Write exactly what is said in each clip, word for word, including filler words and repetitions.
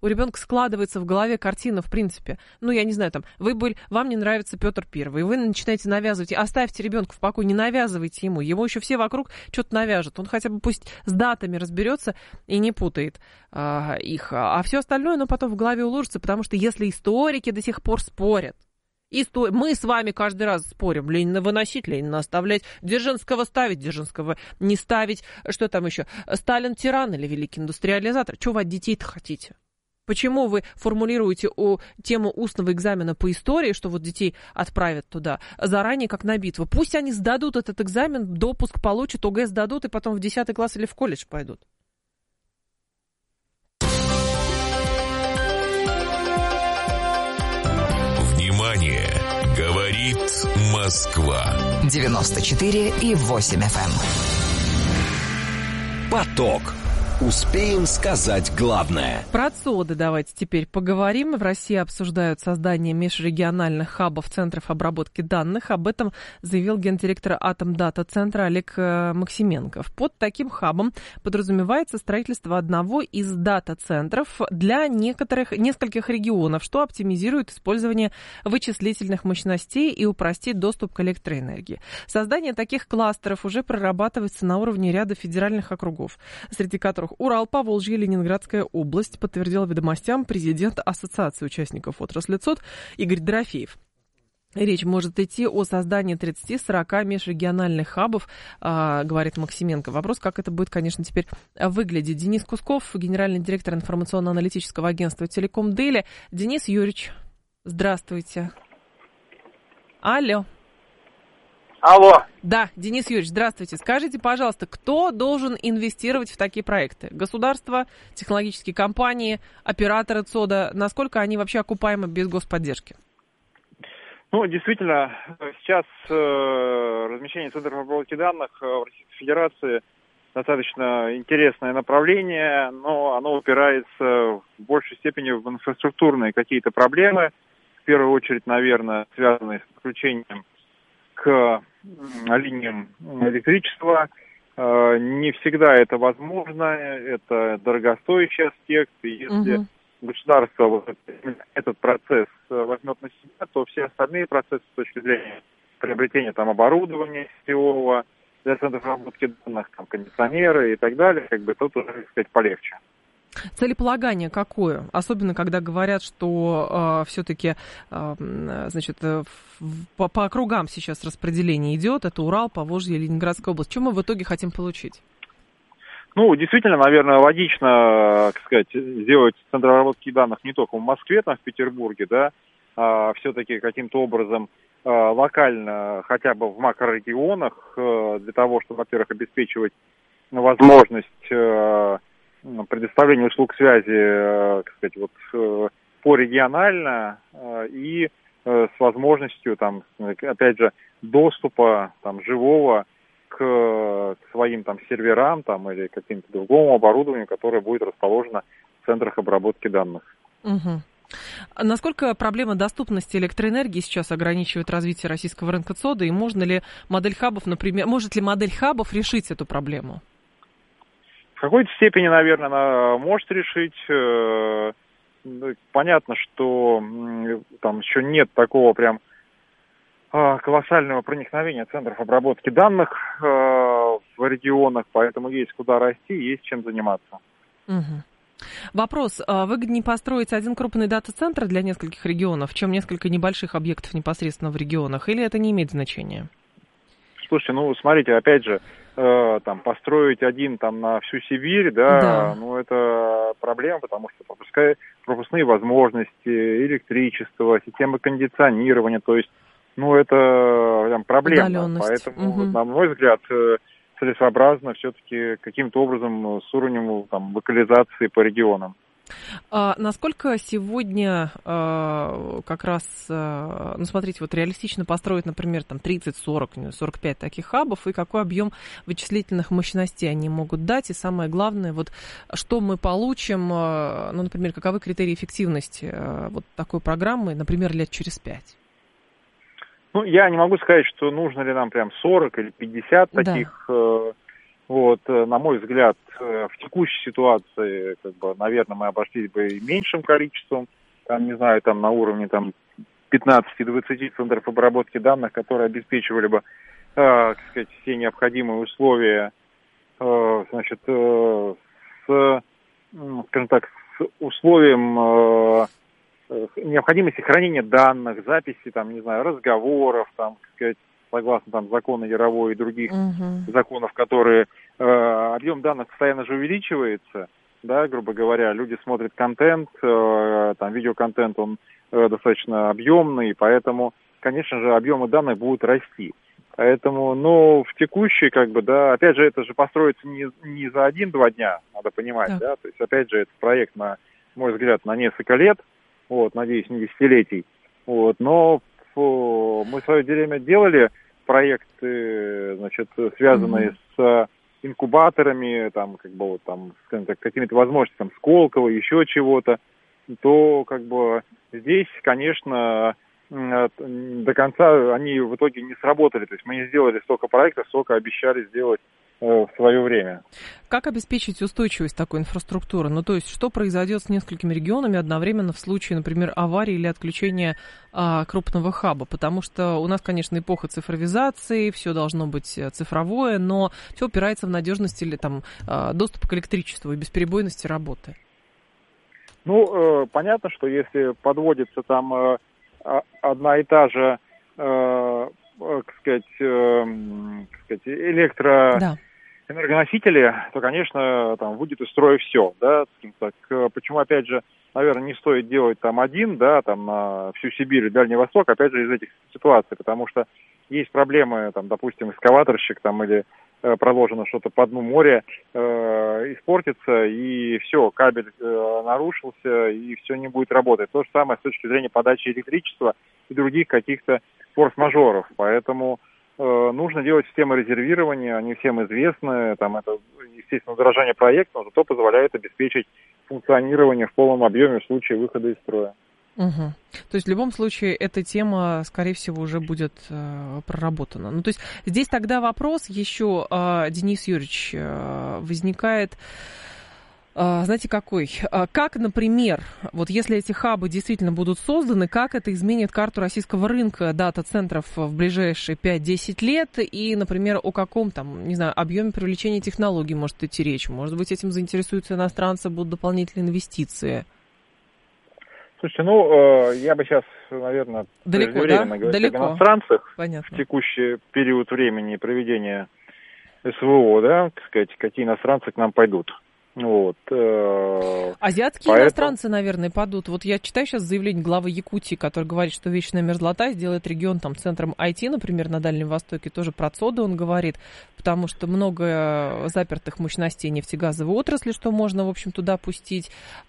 у ребенка складывается в голове картина, в принципе. Ну, я не знаю, там, вы были, вам не нравится Петр Первый, вы начинаете навязывать, оставьте ребенка в покое, не навязывайте ему, ему еще все вокруг что-то навяжут, он хотя бы пусть с датами разберется и не путает а, их, а все остальное, ну, потом в голове уложится, потому что если историки до сих пор спорят, Исто... Мы с вами каждый раз спорим. Ленина выносить, Ленина оставлять. Дзержинского ставить, Дзержинского не ставить. Что там еще? Сталин тиран или великий индустриализатор? Чего вы от детей-то хотите? Почему вы формулируете о, тему устного экзамена по истории, что вот детей отправят туда заранее, как на битву? Пусть они сдадут этот экзамен, допуск получат, ОГЭ сдадут, и потом в десятый класс или в колледж пойдут. Внимание! Говорит Москва. девяносто четыре и восемь эф эм. Поток. Успеем сказать главное. Про ЦОДы давайте теперь поговорим. В России обсуждают создание межрегиональных хабов, центров обработки данных. Об этом заявил гендиректор Атомдата-центра Олег Максименков. Под таким хабом подразумевается строительство одного из дата-центров для некоторых, нескольких регионов, что оптимизирует использование вычислительных мощностей и упростит доступ к электроэнергии. Создание таких кластеров уже прорабатывается на уровне ряда федеральных округов, среди которых Урал, Поволжье, Ленинградская область, подтвердил «Ведомостям» президент Ассоциации участников отрасли ЦОД Игорь Дорофеев. Речь может идти о создании тридцати-сорока межрегиональных хабов, а, говорит Максименко. Вопрос, как это будет, конечно, теперь выглядеть. Денис Кусков, генеральный директор информационно-аналитического агентства «Телеком Дели». Денис Юрьевич, здравствуйте. Алло. Алло. Да, Денис Юрьевич, здравствуйте. Скажите, пожалуйста, кто должен инвестировать в такие проекты? Государство, технологические компании, операторы ЦОДа? Насколько они вообще окупаемы без господдержки? Ну, действительно, сейчас э, размещение центров обработки данных в Российской Федерации достаточно интересное направление, но оно упирается в большей степени в инфраструктурные какие-то проблемы. В первую очередь, наверное, связанные с подключением к линиям электричества. Не всегда это возможно, это дорогостоящий аспект, и если угу. государство вот этот процесс возьмет на себя, то все остальные процессы с точки зрения приобретения там оборудования сетевого для центров обработки данных, там кондиционеры и так далее, как бы тут уже, так сказать, полегче. Целеполагание какое? Особенно, когда говорят, что э, все-таки э, значит, э, по, по округам сейчас распределение идет. Это Урал, Поволжье, Ленинградская область. Что мы в итоге хотим получить? Ну, действительно, наверное, логично, так сказать, сделать центр обработки данных не только в Москве, там, в Петербурге, да, а все-таки каким-то образом э, локально, хотя бы в макрорегионах, э, для того, чтобы, во-первых, обеспечивать возможность э, предоставление услуг связи, так сказать, вот порегионально и с возможностью, там, опять же, доступа там живого к, к своим там серверам там или каким-то другому оборудованию, которое будет расположено в центрах обработки данных. Угу. Насколько проблема доступности электроэнергии сейчас ограничивает развитие российского рынка ЦОДа, и можно ли модель хабов, например, может ли модель хабов решить эту проблему? В какой-то степени, наверное, она может решить. Понятно, что там еще нет такого прям колоссального проникновения центров обработки данных в регионах, поэтому есть куда расти, есть чем заниматься. Угу. Вопрос. Выгоднее построить один крупный дата-центр для нескольких регионов, чем несколько небольших объектов непосредственно в регионах, или это не имеет значения? Слушайте, ну, смотрите, опять же, э, там, построить один там на всю Сибирь, да, да, ну, это проблема, потому что пропускай, пропускные возможности, электричество, система кондиционирования, то есть, ну, это прям проблема. Поэтому, угу. на мой взгляд, целесообразно все-таки каким-то образом с уровнем там, локализации по регионам. А насколько сегодня а, как раз, а, ну, смотрите, вот реалистично построить, например, там тридцать, сорок, сорок пять таких хабов, и какой объем вычислительных мощностей они могут дать, и самое главное, вот что мы получим, а, ну, например, каковы критерии эффективности а, вот такой программы, например, лет через пять? Ну, я не могу сказать, что нужно ли нам прям сорок или пятьдесят таких... Да. Вот, на мой взгляд, в текущей ситуации, как бы, наверное, мы обошлись бы и меньшим количеством, там, не знаю, там на уровне там пятнадцать-двадцать центров обработки данных, которые обеспечивали бы, э, так сказать, все необходимые условия, э, значит, э, с, скажем так, с условием э, необходимости хранения данных, записи, там, не знаю, разговоров, там, так сказать, согласно там закону Яровой и других uh-huh. законов, которые э, объем данных постоянно же увеличивается, да, грубо говоря, люди смотрят контент, э, там видеоконтент, он э, достаточно объемный, поэтому, конечно же, объемы данных будут расти. Поэтому, ну, в текущей, как бы, да, опять же, это же построится не, не за один-два дня, надо понимать, так. да, то есть, опять же, это проект, на мой взгляд, на несколько лет, вот, надеюсь, не десятилетий, вот, но фу, мы в свое время делали проекты, значит, связанные mm-hmm. с инкубаторами, там, как бы, вот, там, скажем так, какими-то возможностями, там, Сколково, еще чего-то, то, как бы, здесь, конечно, до конца они в итоге не сработали, то есть мы не сделали столько проектов, сколько обещали сделать в свое время. Как обеспечить устойчивость такой инфраструктуры? Ну, то есть, что произойдет с несколькими регионами одновременно в случае, например, аварии или отключения а, крупного хаба? Потому что у нас, конечно, эпоха цифровизации, все должно быть цифровое, но все упирается в надежность или там доступ к электричеству и бесперебойности работы. Ну, э, понятно, что если подводится там э, одна и та же, э, э, как сказать, э, как сказать, электро... Да. энергоносители, то, конечно, там выйдет из строя все, да, так, почему, опять же, наверное, не стоит делать там один, да, там на всю Сибирь и Дальний Восток, опять же, из этих ситуаций, потому что есть проблемы, там, допустим, экскаваторщик там или э, проложено что-то по дну моря, э, испортится, и все, кабель э, нарушился, и все не будет работать. То же самое с точки зрения подачи электричества и других каких-то форс-мажоров, поэтому нужно делать системы резервирования, они всем известны, там это, естественно, удорожание проекта, но зато позволяет обеспечить функционирование в полном объеме в случае выхода из строя. Угу. То есть в любом случае эта тема, скорее всего, уже будет э, проработана. Ну, то есть здесь тогда вопрос еще, э, Денис Юрьевич, э, возникает... Знаете, какой? Как, например, вот если эти хабы действительно будут созданы, как это изменит карту российского рынка дата-центров в ближайшие пять-десять лет? И, например, о каком там, не знаю, объеме привлечения технологий может идти речь? Может быть, этим заинтересуются иностранцы, будут дополнительные инвестиции? Слушайте, ну, я бы сейчас, наверное, далеко, преждевременно да? говорить Далеко. об иностранцах. Понятно. В текущий период времени проведения СВО, да, так сказать, какие иностранцы к нам пойдут. Вот, э, Азиатские поэтому... иностранцы, наверное, падут. Вот я читаю сейчас заявление главы Якутии, который говорит, что вечная мерзлота сделает регион там центром ай ти, например, на Дальнем Востоке. Тоже про ЦОДы он говорит, потому что много запертых мощностей нефтегазовой отрасли, что можно, в общем, туда пустить.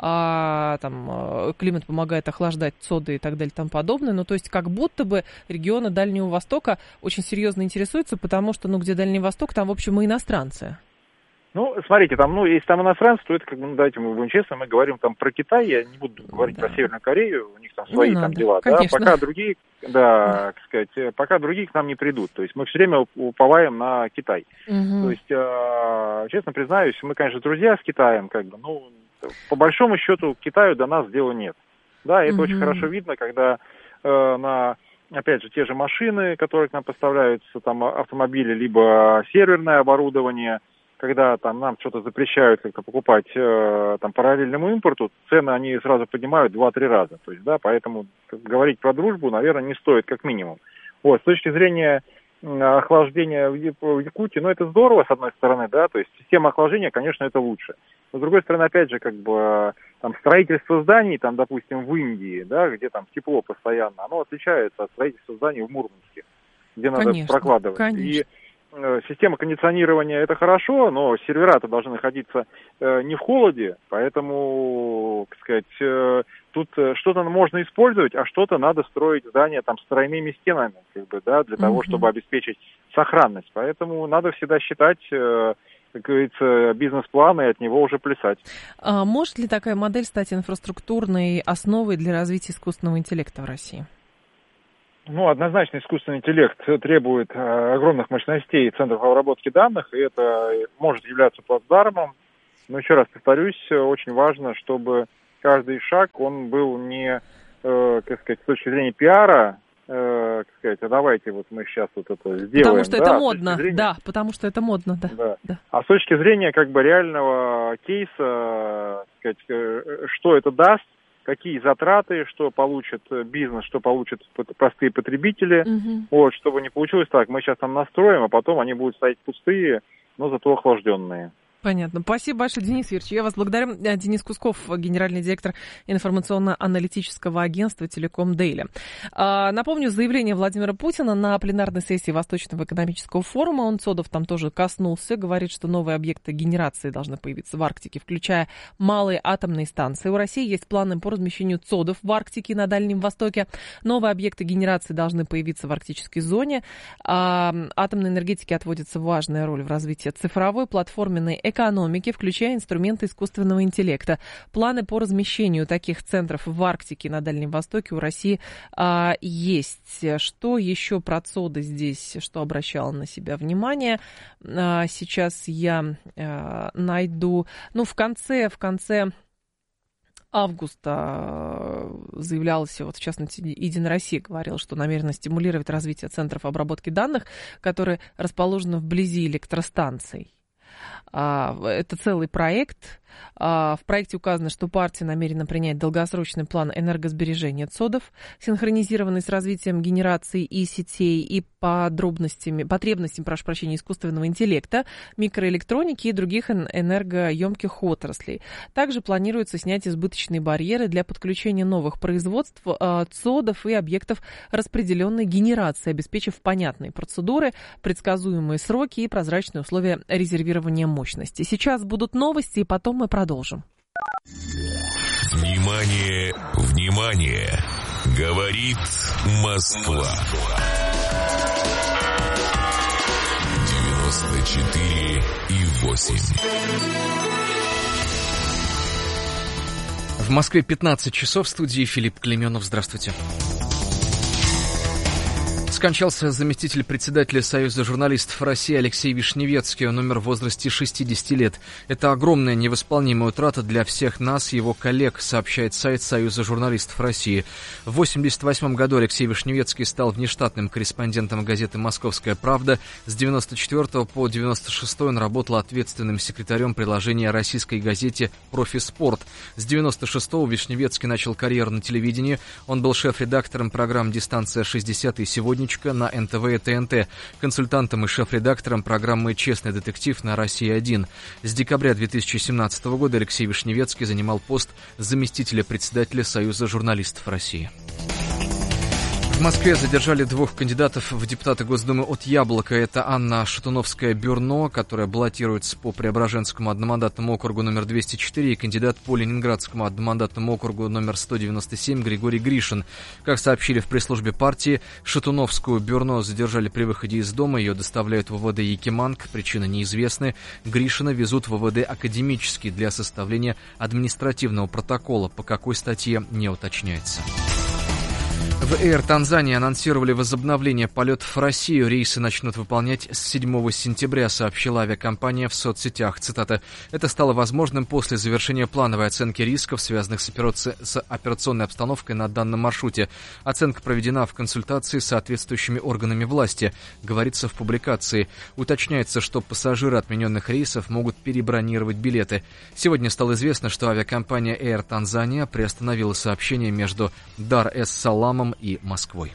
А там климат помогает охлаждать ЦОДы и так далее и тому подобное. Ну, то есть как будто бы регионы Дальнего Востока очень серьезно интересуются, потому что, ну, где Дальний Восток, там, в общем, и иностранцы. Ну, смотрите, там, ну, если там иностранцы, то это, как бы, ну, давайте мы будем честны, мы говорим там про Китай, я не буду говорить да. про Северную Корею, у них там свои не там надо, дела, конечно. Да, пока другие, да, так сказать, пока другие к нам не придут, то есть мы все время уповаем на Китай. Угу. То есть, э, честно признаюсь, мы, конечно, друзья с Китаем, как бы, ну, по большому счету, к Китаю до нас дела нет. Да, это угу. очень хорошо видно, когда э, на... Опять же, те же машины, которые к нам поставляются, там, автомобили, либо серверное оборудование, когда там нам что-то запрещают как-то покупать э, там параллельному импорту, цены они сразу поднимают два-три раза. То есть, да, поэтому говорить про дружбу, наверное, не стоит как минимум. Вот, с точки зрения э, охлаждения в, в Якутии, ну, это здорово, с одной стороны, да, то есть система охлаждения, конечно, это лучше. Но, с другой стороны, опять же, как бы, там, строительство зданий, там, допустим, в Индии, да, где там тепло постоянно, оно отличается от строительства зданий в Мурманске, где надо конечно, прокладывать. Конечно. И система кондиционирования это хорошо, но сервера-то должны находиться э, не в холоде, поэтому, так сказать, э, тут что-то можно использовать, а что-то надо строить здания там с тройными стенами, как бы, да, для того, чтобы обеспечить сохранность. Поэтому надо всегда считать, э, как говорится, бизнес-план и от него уже плясать. А может ли такая модель стать инфраструктурной основой для развития искусственного интеллекта в России? Ну, однозначно искусственный интеллект требует огромных мощностей центров обработки данных, и это может являться плацдармом. Но еще раз повторюсь, очень важно, чтобы каждый шаг, он был не, э, как сказать, с точки зрения пиара, э, как сказать, а давайте вот мы сейчас вот это сделаем. Потому что да, это модно, зрения, да, потому что это модно, да. да. да. А с точки зрения как бы реального кейса, так сказать, что это даст, какие затраты, что получит бизнес, что получат простые потребители, угу. Вот, чтобы не получилось так, мы сейчас там настроим, а потом они будут стоять пустые, но зато охлажденные. Понятно. Спасибо большое, Денис Юрьевич. Я вас благодарю. Денис Кусков, генеральный директор информационно-аналитического агентства «Телеком Дейли». Напомню, заявление Владимира Путина на пленарной сессии Восточного экономического форума. Он ЦОДов там тоже коснулся. Говорит, что новые объекты генерации должны появиться в Арктике, включая малые атомные станции. У России есть планы по размещению ЦОДов в Арктике и на Дальнем Востоке. Новые объекты генерации должны появиться в арктической зоне. Атомной энергетике отводится важная роль в развитии цифровой, платформенной экономики, экономики, включая инструменты искусственного интеллекта. Планы по размещению таких центров в Арктике и на Дальнем Востоке у России а, есть. Что еще про ЦОДы здесь, что обращало на себя внимание? А, сейчас я а, найду... Ну, в конце, в конце... августа заявлялось, вот в частности, Единая Россия говорила, что намерена стимулировать развитие центров обработки данных, которые расположены вблизи электростанций. Это целый проект. В проекте указано, что партия намерена принять долгосрочный план энергосбережения ЦОДов, синхронизированный с развитием генерации и сетей, и подробностями, потребностями, прошу прощения, искусственного интеллекта, микроэлектроники и других энергоемких отраслей. Также планируется снять избыточные барьеры для подключения новых производств ЦОДов и объектов распределенной генерации, обеспечив понятные процедуры, предсказуемые сроки и прозрачные условия резервирования мощности. Сейчас будут новости, и потом мы продолжим. Внимание, внимание! Говорит Москва. девяносто четыре и восемь. В Москве пятнадцать часов, в студии Филипп Клеменов. Здравствуйте. Скончался заместитель председателя Союза журналистов России Алексей Вишневецкий. Он умер в возрасте шестидесяти лет. Это огромная невосполнимая утрата для всех нас, его коллег, сообщает сайт Союза журналистов России. В восемьдесят восьмом году Алексей Вишневецкий стал внештатным корреспондентом газеты «Московская правда». С девяносто четвёртого по девяносто шестой он работал ответственным секретарем приложения российской газете «Профиспорт». С девяносто шестого Вишневецкий начал карьеру на телевидении. Он был шеф-редактором программ «Дистанция шестьдесят» и «Сегодняшний» на эн тэ вэ и тэ эн тэ, консультантом и шеф-редактором программы «Честный детектив» на Россия один. С декабря две тысячи семнадцатого года Алексей Вишневецкий занимал пост заместителя председателя Союза журналистов России. В Москве задержали двух кандидатов в депутаты Госдумы от «Яблока». Это Анна Шатуновская-Бюрно, которая баллотируется по Преображенскому одномандатному округу номер двести четыре, и кандидат по Ленинградскому одномандатному округу номер сто девяносто семь Григорий Гришин. Как сообщили в пресс-службе партии, Шатуновскую-Бюрно задержали при выходе из дома. Ее доставляют в вэ вэ дэ Якиманг, причины неизвестны. Гришина везут в вэ вэ дэ Академический для составления административного протокола. По какой статье, не уточняется. В Air Tanzania анонсировали возобновление полетов в Россию. Рейсы начнут выполнять с седьмого сентября, сообщила авиакомпания в соцсетях. Цитата. «Это стало возможным после завершения плановой оценки рисков, связанных с, операци... с операционной обстановкой на данном маршруте. Оценка проведена в консультации с соответствующими органами власти», говорится в публикации. Уточняется, что пассажиры отмененных рейсов могут перебронировать билеты. Сегодня стало известно, что авиакомпания Air Tanzania приостановила сообщение между Дар-эс-Саламом и Москвой.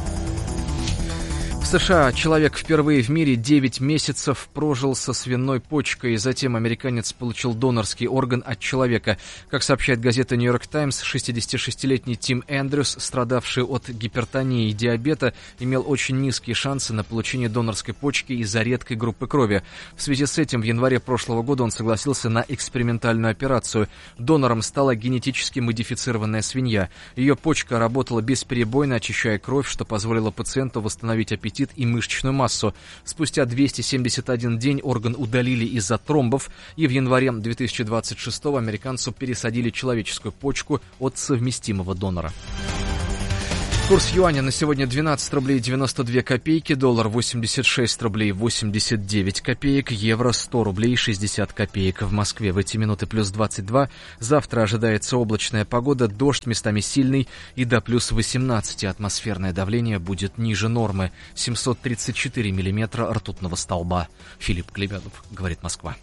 В США человек впервые в мире девять месяцев прожил со свиной почкой, и затем американец получил донорский орган от человека. Как сообщает газета «Нью-Йорк Таймс», шестидесятишестилетний Тим Эндрюс, страдавший от гипертонии и диабета, имел очень низкие шансы на получение донорской почки из-за редкой группы крови. В связи с этим в январе прошлого года он согласился на экспериментальную операцию. Донором стала генетически модифицированная свинья. Ее почка работала бесперебойно, очищая кровь, что позволило пациенту восстановить аппетит и мышечную массу. Спустя двести семьдесят один день орган удалили из-за тромбов, и в январе две тысячи двадцать шестого американцу пересадили человеческую почку от совместимого донора. Курс юаня на сегодня двенадцать рублей девяносто две копейки, доллар восемьдесят шесть рублей восемьдесят девять копеек, евро сто рублей шестьдесят копеек. В Москве в эти минуты плюс двадцать два. Завтра ожидается облачная погода, дождь местами сильный и до плюс восемнадцать. Атмосферное давление будет ниже нормы. семьсот тридцать четыре миллиметра ртутного столба. Филипп Клебянов, говорит Москва.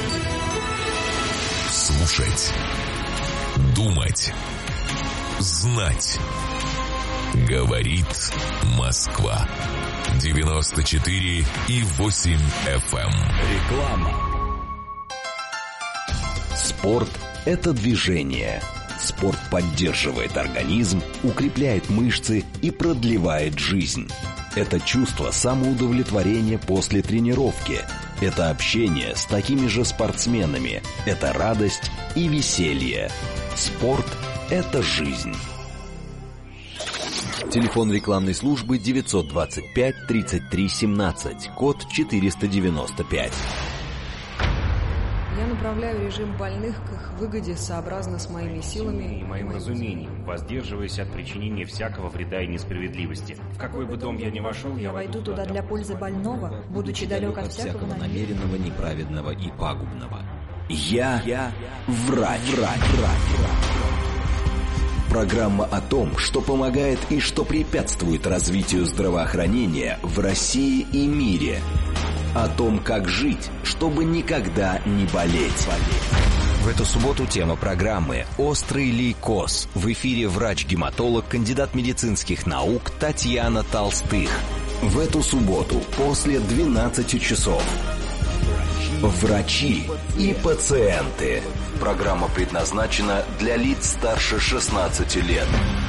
Слушать. Думать. Знать. Говорит Москва. девяносто четыре и восемь эф эм. Реклама. Спорт – это движение. Спорт поддерживает организм, укрепляет мышцы и продлевает жизнь. Это чувство самоудовлетворения после тренировки. Это общение с такими же спортсменами. Это радость и веселье. Спорт – это жизнь. Телефон рекламной службы девятьсот двадцать пять тридцать три семнадцать, код четыреста девяносто пять. Я направляю режим больных к их выгоде сообразно с моими силами и моим разумением, воздерживаясь от причинения всякого вреда и несправедливости. В какой бы дом я ни вошел, я войду туда для пользы больного, будучи далек от всякого намеренного, неправедного и пагубного. Я, я врач, врач, врач, врач. Программа о том, что помогает и что препятствует развитию здравоохранения в России и мире. О том, как жить, чтобы никогда не болеть. В эту субботу тема программы «Острый лейкоз». В эфире врач-гематолог, кандидат медицинских наук Татьяна Толстых. В эту субботу после двенадцати часов. Врачи и пациенты. Программа предназначена для лиц старше шестнадцати лет.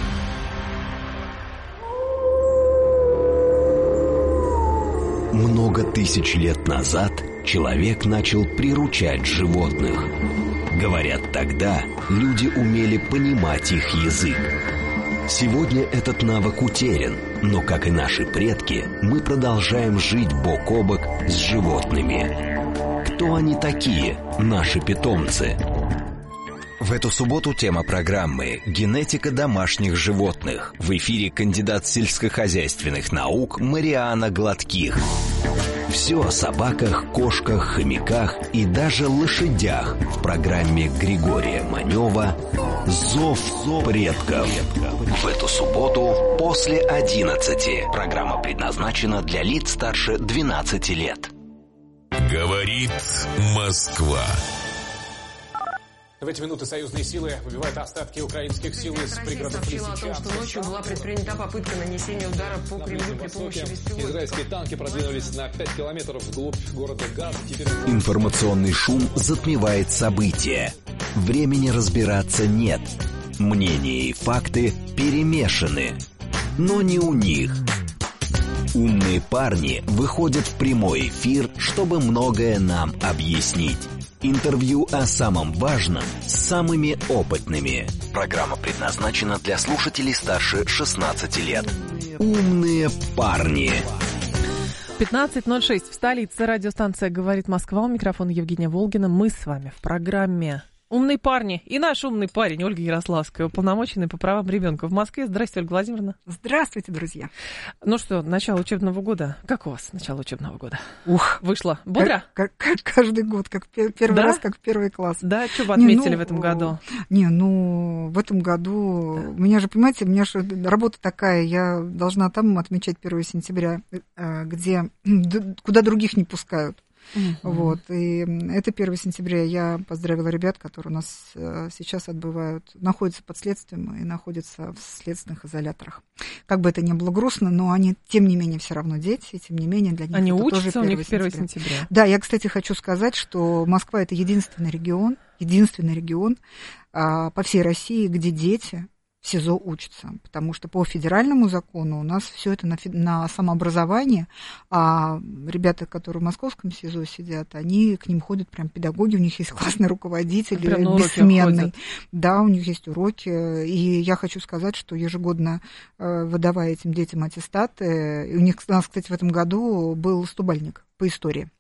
Много тысяч лет назад человек начал приручать животных. Говорят, тогда люди умели понимать их язык. Сегодня этот навык утерян, но, как и наши предки, мы продолжаем жить бок о бок с животными. Кто они такие, наши питомцы? В эту субботу тема программы «Генетика домашних животных». В эфире кандидат сельскохозяйственных наук Мариана Гладких. Все о собаках, кошках, хомяках и даже лошадях в программе Григория Манева «Зов предков». В эту субботу после одиннадцати. Программа предназначена для лиц старше двенадцати лет. Говорит Москва. В эти минуты союзные силы выбивают остатки украинских сил из пригородов Лисичанска. о том, что ночью была предпринята попытка нанесения удара по Кремлю при помощи беспилотников. Израильские танки продвинулись на пять километров вглубь города Газа. Теперь... Информационный шум затмевает события. Времени разбираться нет. Мнения и факты перемешаны. Но не у них. Умные парни выходят в прямой эфир, чтобы многое нам объяснить. Интервью о самом важном с самыми опытными. Программа предназначена для слушателей старше шестнадцати лет. Умные парни. пятнадцать ноль шесть в столице. Радиостанция «Говорит Москва». У микрофона Евгения Волгина. Мы с вами в программе «Умные парни». И наш умный парень Ольга Ярославская, уполномоченная по правам ребенка в Москве. Здравствуйте, Ольга Владимировна. Здравствуйте, друзья. Ну что, начало учебного года. Как у вас начало учебного года? Ух, вышло. Бодро? Как, как, как каждый год, как первый да? раз, как первый класс. Да, что вы отметили не, ну, в этом году? Не, ну, в этом году... Да. У меня же, понимаете, у меня же работа такая, я должна там отмечать первого сентября, где, куда других не пускают. Uh-huh. Вот, и это первого сентября я поздравила ребят, которые у нас сейчас отбывают, находятся под следствием и находятся в следственных изоляторах. Как бы это ни было грустно, но они, тем не менее, все равно дети, и тем не менее для них они это учатся, тоже у них первого сентября. Да, я, кстати, хочу сказать, что Москва — это единственный регион, единственный регион а, по всей России, где дети в СИЗО учатся, потому что по федеральному закону у нас все это на, на самообразование, а ребята, которые в московском СИЗО сидят, они к ним ходят прям педагоги, у них есть классный руководитель, бессменный, да, у них есть уроки, и я хочу сказать, что ежегодно выдавая этим детям аттестаты, у них, у нас, кстати, в этом году был стобальник по истории.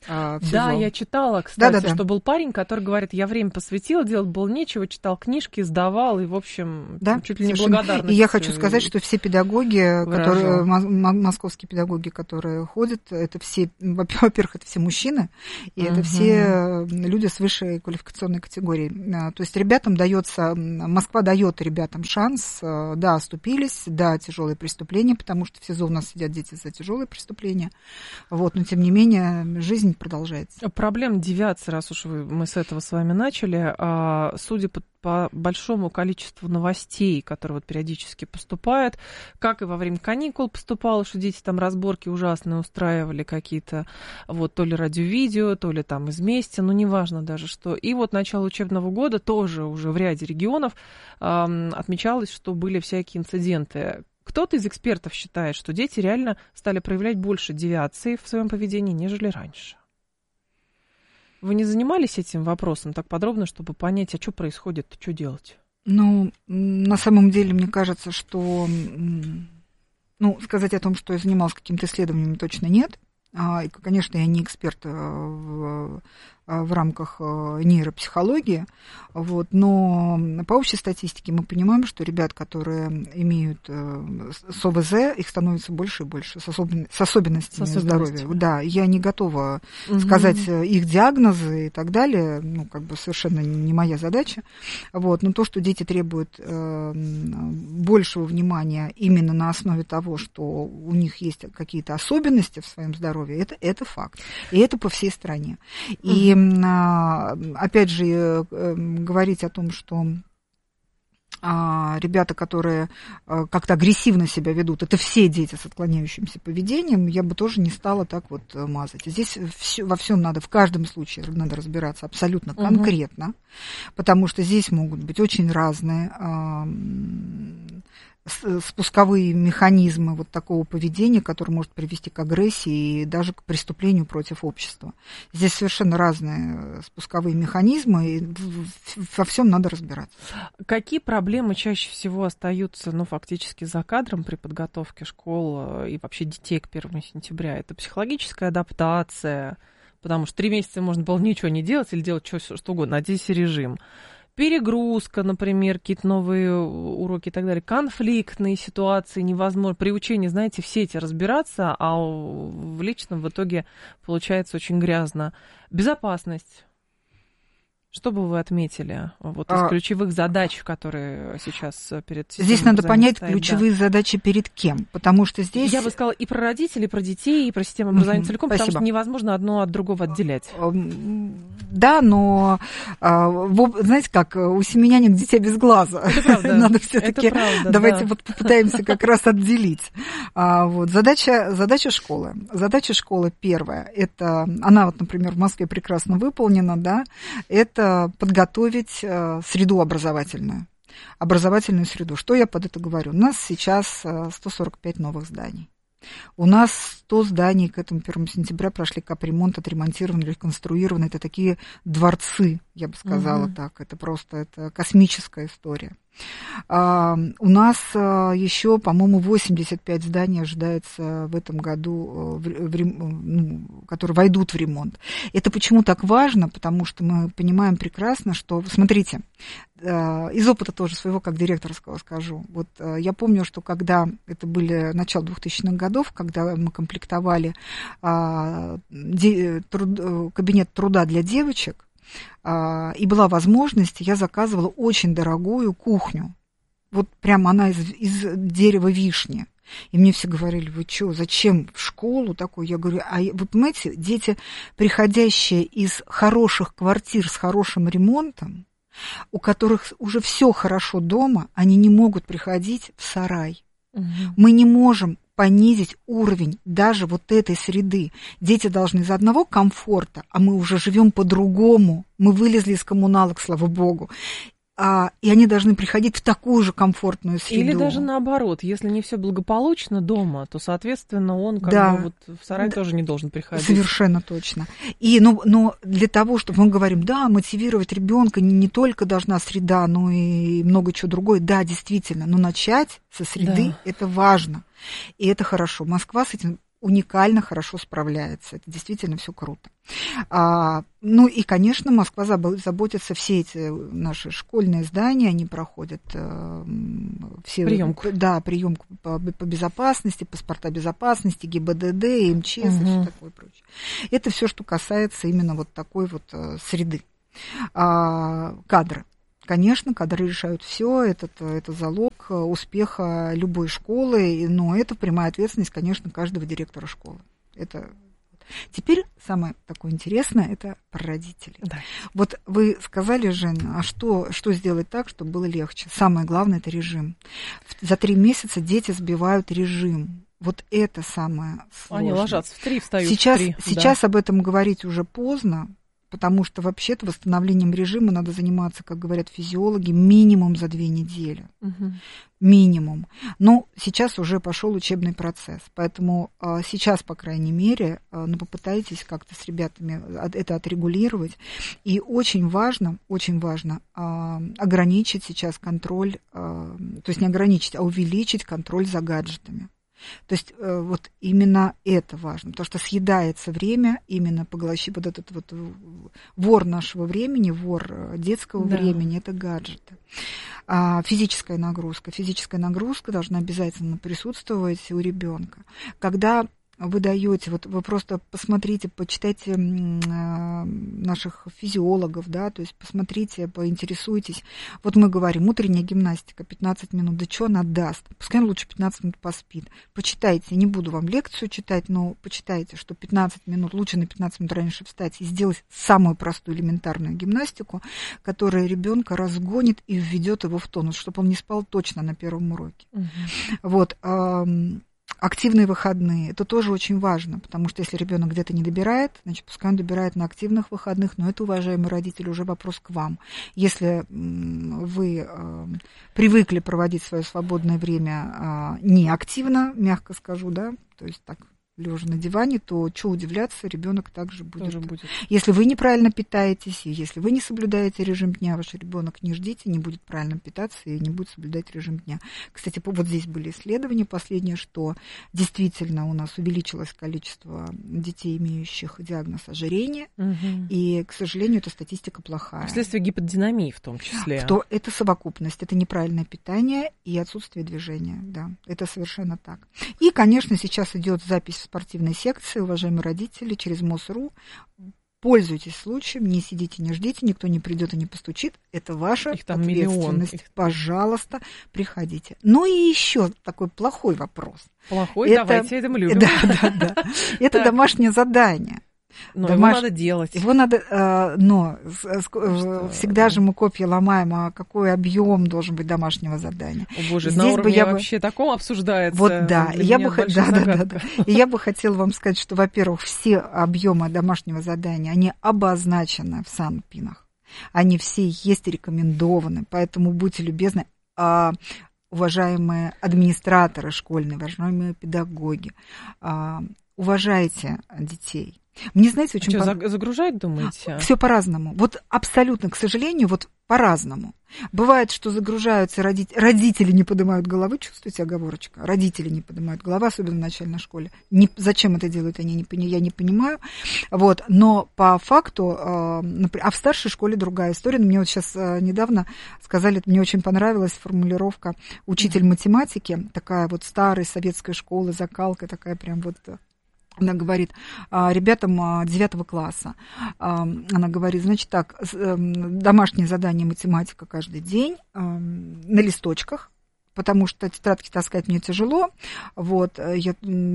А, в да, СИЗО. я читала, кстати, Да-да-да. что был парень, который говорит, я время посвятил, делать было нечего, читал книжки, сдавал, и, в общем, Да, чуть ли не совершенно. благодарность. И я хочу сказать, что все педагоги, которые, выражал. московские педагоги, которые ходят, это все, во-первых, это все мужчины, и Угу. это все люди с высшей квалификационной категорией. То есть ребятам дается, Москва дает ребятам шанс, да, оступились, да, тяжелые преступления, потому что в СИЗО у нас сидят дети за тяжелые преступления, вот, но тем не менее жизнь продолжается. Проблема девиации, раз уж вы, мы с этого с вами начали, а, судя по, по большому количеству новостей, которые вот периодически поступают, как и во время каникул поступало, что дети там разборки ужасные устраивали какие-то, вот, то ли радио-видео, то ли там из мести, ну, неважно даже что. И вот начало учебного года тоже уже в ряде регионов а, отмечалось, что были всякие инциденты. Кто-то из экспертов считает, что дети реально стали проявлять больше девиации в своем поведении, нежели раньше. Вы не занимались этим вопросом так подробно, чтобы понять, а что происходит, что делать? Ну, на самом деле, мне кажется, что, ну, сказать о том, что я занималась какими-то исследованиями, точно нет. И, конечно, я не эксперт в, в рамках нейропсихологии, вот, но по общей статистике мы понимаем, что ребят, которые имеют с ОВЗ, их становится больше и больше, с, особен, с особенностями с здоровья. Да, я не готова угу. сказать их диагнозы и так далее, ну, как бы совершенно не моя задача, вот, но то, что дети требуют э, большего внимания именно на основе того, что у них есть какие-то особенности в своем здоровье, это, это факт, и это по всей стране. И опять же, говорить о том, что ребята, которые как-то агрессивно себя ведут, это все дети с отклоняющимся поведением, я бы тоже не стала так вот мазать. Здесь все, во всем надо, в каждом случае надо разбираться абсолютно конкретно, угу. потому что здесь могут быть очень разные спусковые механизмы вот такого поведения, которое может привести к агрессии и даже к преступлению против общества. Здесь совершенно разные спусковые механизмы, и во всем надо разбираться. Какие проблемы чаще всего остаются, ну, фактически за кадром при подготовке школ и вообще детей к первому сентября? Это психологическая адаптация, потому что три месяца можно было ничего не делать или делать что, что угодно, а здесь режим. Перегрузка, например, какие-то новые уроки и так далее, конфликтные ситуации, невозможно. При учении, знаете, все эти разбираться, а в личном в итоге получается очень грязно. Безопасность. Что бы вы отметили вот, из а, ключевых задач, которые сейчас перед системой здесь надо понять стоят, ключевые да. задачи перед кем, потому что здесь... Я бы сказала и про родителей, и про детей, и про систему образования mm-hmm. целиком, Спасибо. Потому что невозможно одно от другого отделять. Да, но, знаете как, у семенянек дитя без глаза. Это правда. Надо все-таки, давайте да. вот попытаемся как раз отделить. Вот, задача, задача школы. Задача школы первая, это, она вот, например, в Москве прекрасно выполнена, да, это подготовить среду образовательную, образовательную среду. Что я под это говорю? У нас сейчас сто сорок пять новых зданий. У нас сто зданий к этому первому сентября прошли капремонт, отремонтированы, реконструированы. Это такие дворцы, я бы сказала угу. так. Это просто это космическая история. А, у нас а, еще, по-моему, восемьдесят пять зданий ожидается в этом году, в, в, ну, которые войдут в ремонт. Это почему так важно? Потому что мы понимаем прекрасно, что, смотрите, а, из опыта тоже своего, как директорского скажу. Вот а, я помню, что когда это были начало двухтысячных годов, когда мы комплектовали а, де, труд, кабинет труда для девочек, и была возможность, я заказывала очень дорогую кухню. Вот прям она из, из дерева вишни. И мне все говорили, вы что, зачем в школу такую? Я говорю, а вот понимаете, дети, приходящие из хороших квартир с хорошим ремонтом, у которых уже все хорошо дома, они не могут приходить в сарай. Угу. Мы не можем понизить уровень даже вот этой среды. Дети должны из одного комфорта, а мы уже живем по-другому. Мы вылезли из коммуналок, слава богу. А, и они должны приходить в такую же комфортную среду. Или даже наоборот, если не все благополучно дома, то, соответственно, он как да. бы вот в сарай да. тоже не должен приходить. Совершенно точно. И, ну, но для того, чтобы мы говорим, да, мотивировать ребенка не, не только должна среда, но и много чего другое. Да, действительно, но начать со среды да. это важно. И это хорошо. Москва с этим уникально хорошо справляется. Это действительно все круто. А, ну и, конечно, Москва заботится, все эти наши школьные здания, они проходят э, все... Приемку. Да, приемку по, по безопасности, паспорта безопасности, ГИБДД, МЧС угу. и все такое прочее. Это все, что касается именно вот такой вот э, среды. А, кадры. Конечно, кадры решают все, это, это залог успеха любой школы, но это прямая ответственность, конечно, каждого директора школы. Это... Теперь самое такое интересное – это про родителей. Да. Вот вы сказали, Жень, а что, что сделать так, чтобы было легче? Самое главное – это режим. За три месяца дети сбивают режим. Вот это самое сложное. Они ложатся в три, встают сейчас, в три. Сейчас да. об этом говорить уже поздно, потому что вообще-то восстановлением режима надо заниматься, как говорят физиологи, минимум за две недели. Угу. Минимум. Но сейчас уже пошел учебный процесс. Поэтому а, сейчас, по крайней мере, а, ну, попытайтесь как-то с ребятами это отрегулировать. И очень важно, очень важно а, ограничить сейчас контроль, а, то есть не ограничить, а увеличить контроль за гаджетами. То есть вот именно это важно, потому что съедается время, именно поглощает вот этот вот вор нашего времени, вор детского да. времени, это гаджеты. А физическая нагрузка. Физическая нагрузка должна обязательно присутствовать у ребенка. Когда вы даете, вот вы просто посмотрите, почитайте наших физиологов, да, то есть посмотрите, поинтересуйтесь. Вот мы говорим, утренняя гимнастика, пятнадцать минут, да что она даст? Пускай он лучше пятнадцать минут поспит. Почитайте, не буду вам лекцию читать, но почитайте, что пятнадцать минут, лучше на пятнадцать минут раньше встать и сделать самую простую элементарную гимнастику, которая ребенка разгонит и введет его в тонус, чтобы он не спал точно на первом уроке. Угу. Вот. Активные выходные, это тоже очень важно, потому что если ребенок где-то не добирает, значит, пускай он добирает на активных выходных, но это, уважаемые родители, уже вопрос к вам. Если вы э, привыкли проводить свое свободное время э, неактивно, мягко скажу, да, то есть так, лежа на диване, то что удивляться, ребенок также будет. Тоже будет. Если вы неправильно питаетесь, и если вы не соблюдаете режим дня, ваш ребенок не ждите, не будет правильно питаться и не будет соблюдать режим дня. Кстати, вот здесь были исследования последние, что действительно у нас увеличилось количество детей, имеющих диагноз ожирения, угу. и, к сожалению, эта статистика плохая. Вследствие гиподинамии в том числе. То это совокупность, это неправильное питание и отсутствие движения, да, это совершенно так. И, конечно, сейчас идет запись спортивной секции, уважаемые родители, через МОСРУ. Пользуйтесь случаем, не сидите, не ждите, никто не придет и не постучит. Это ваша Их там ответственность. Миллион. Пожалуйста, приходите. Ну и еще такой плохой вопрос. Плохой, это... давайте это мы любим. Да, да, да. Это домашнее задание. Но Домаш... его надо делать. Его надо, но что? Всегда же мы копья ломаем, а какой объем должен быть домашнего задания. О боже, здесь на уровне бы я вообще бы... таком обсуждается. Вот да, и я бы, да, да, да, да. И я бы хотела вам сказать, что, во-первых, все объемы домашнего задания, они обозначены в санпинах. Они все есть рекомендованы, поэтому будьте любезны, а, уважаемые администраторы школьные, уважаемые педагоги, а, уважайте детей. Мне, знаете, очень... А что, по... загружать, думаете? Все по-разному. Вот абсолютно, к сожалению, вот по-разному. Бывает, что загружаются родители, родители не поднимают головы, чувствуете, оговорочка? Родители не поднимают головы, особенно в начальной школе. Не, зачем это делают, они не, я не понимаю. Вот. Но по факту, э, например, а в старшей школе другая история. Мне вот сейчас э, недавно сказали, мне очень понравилась формулировка учитель математики, такая вот старой советской школы, закалка такая прям вот... Она говорит ребятам девятого класса, она говорит, значит так, домашнее задание математика каждый день на листочках, потому что тетрадки таскать мне тяжело, вот, я,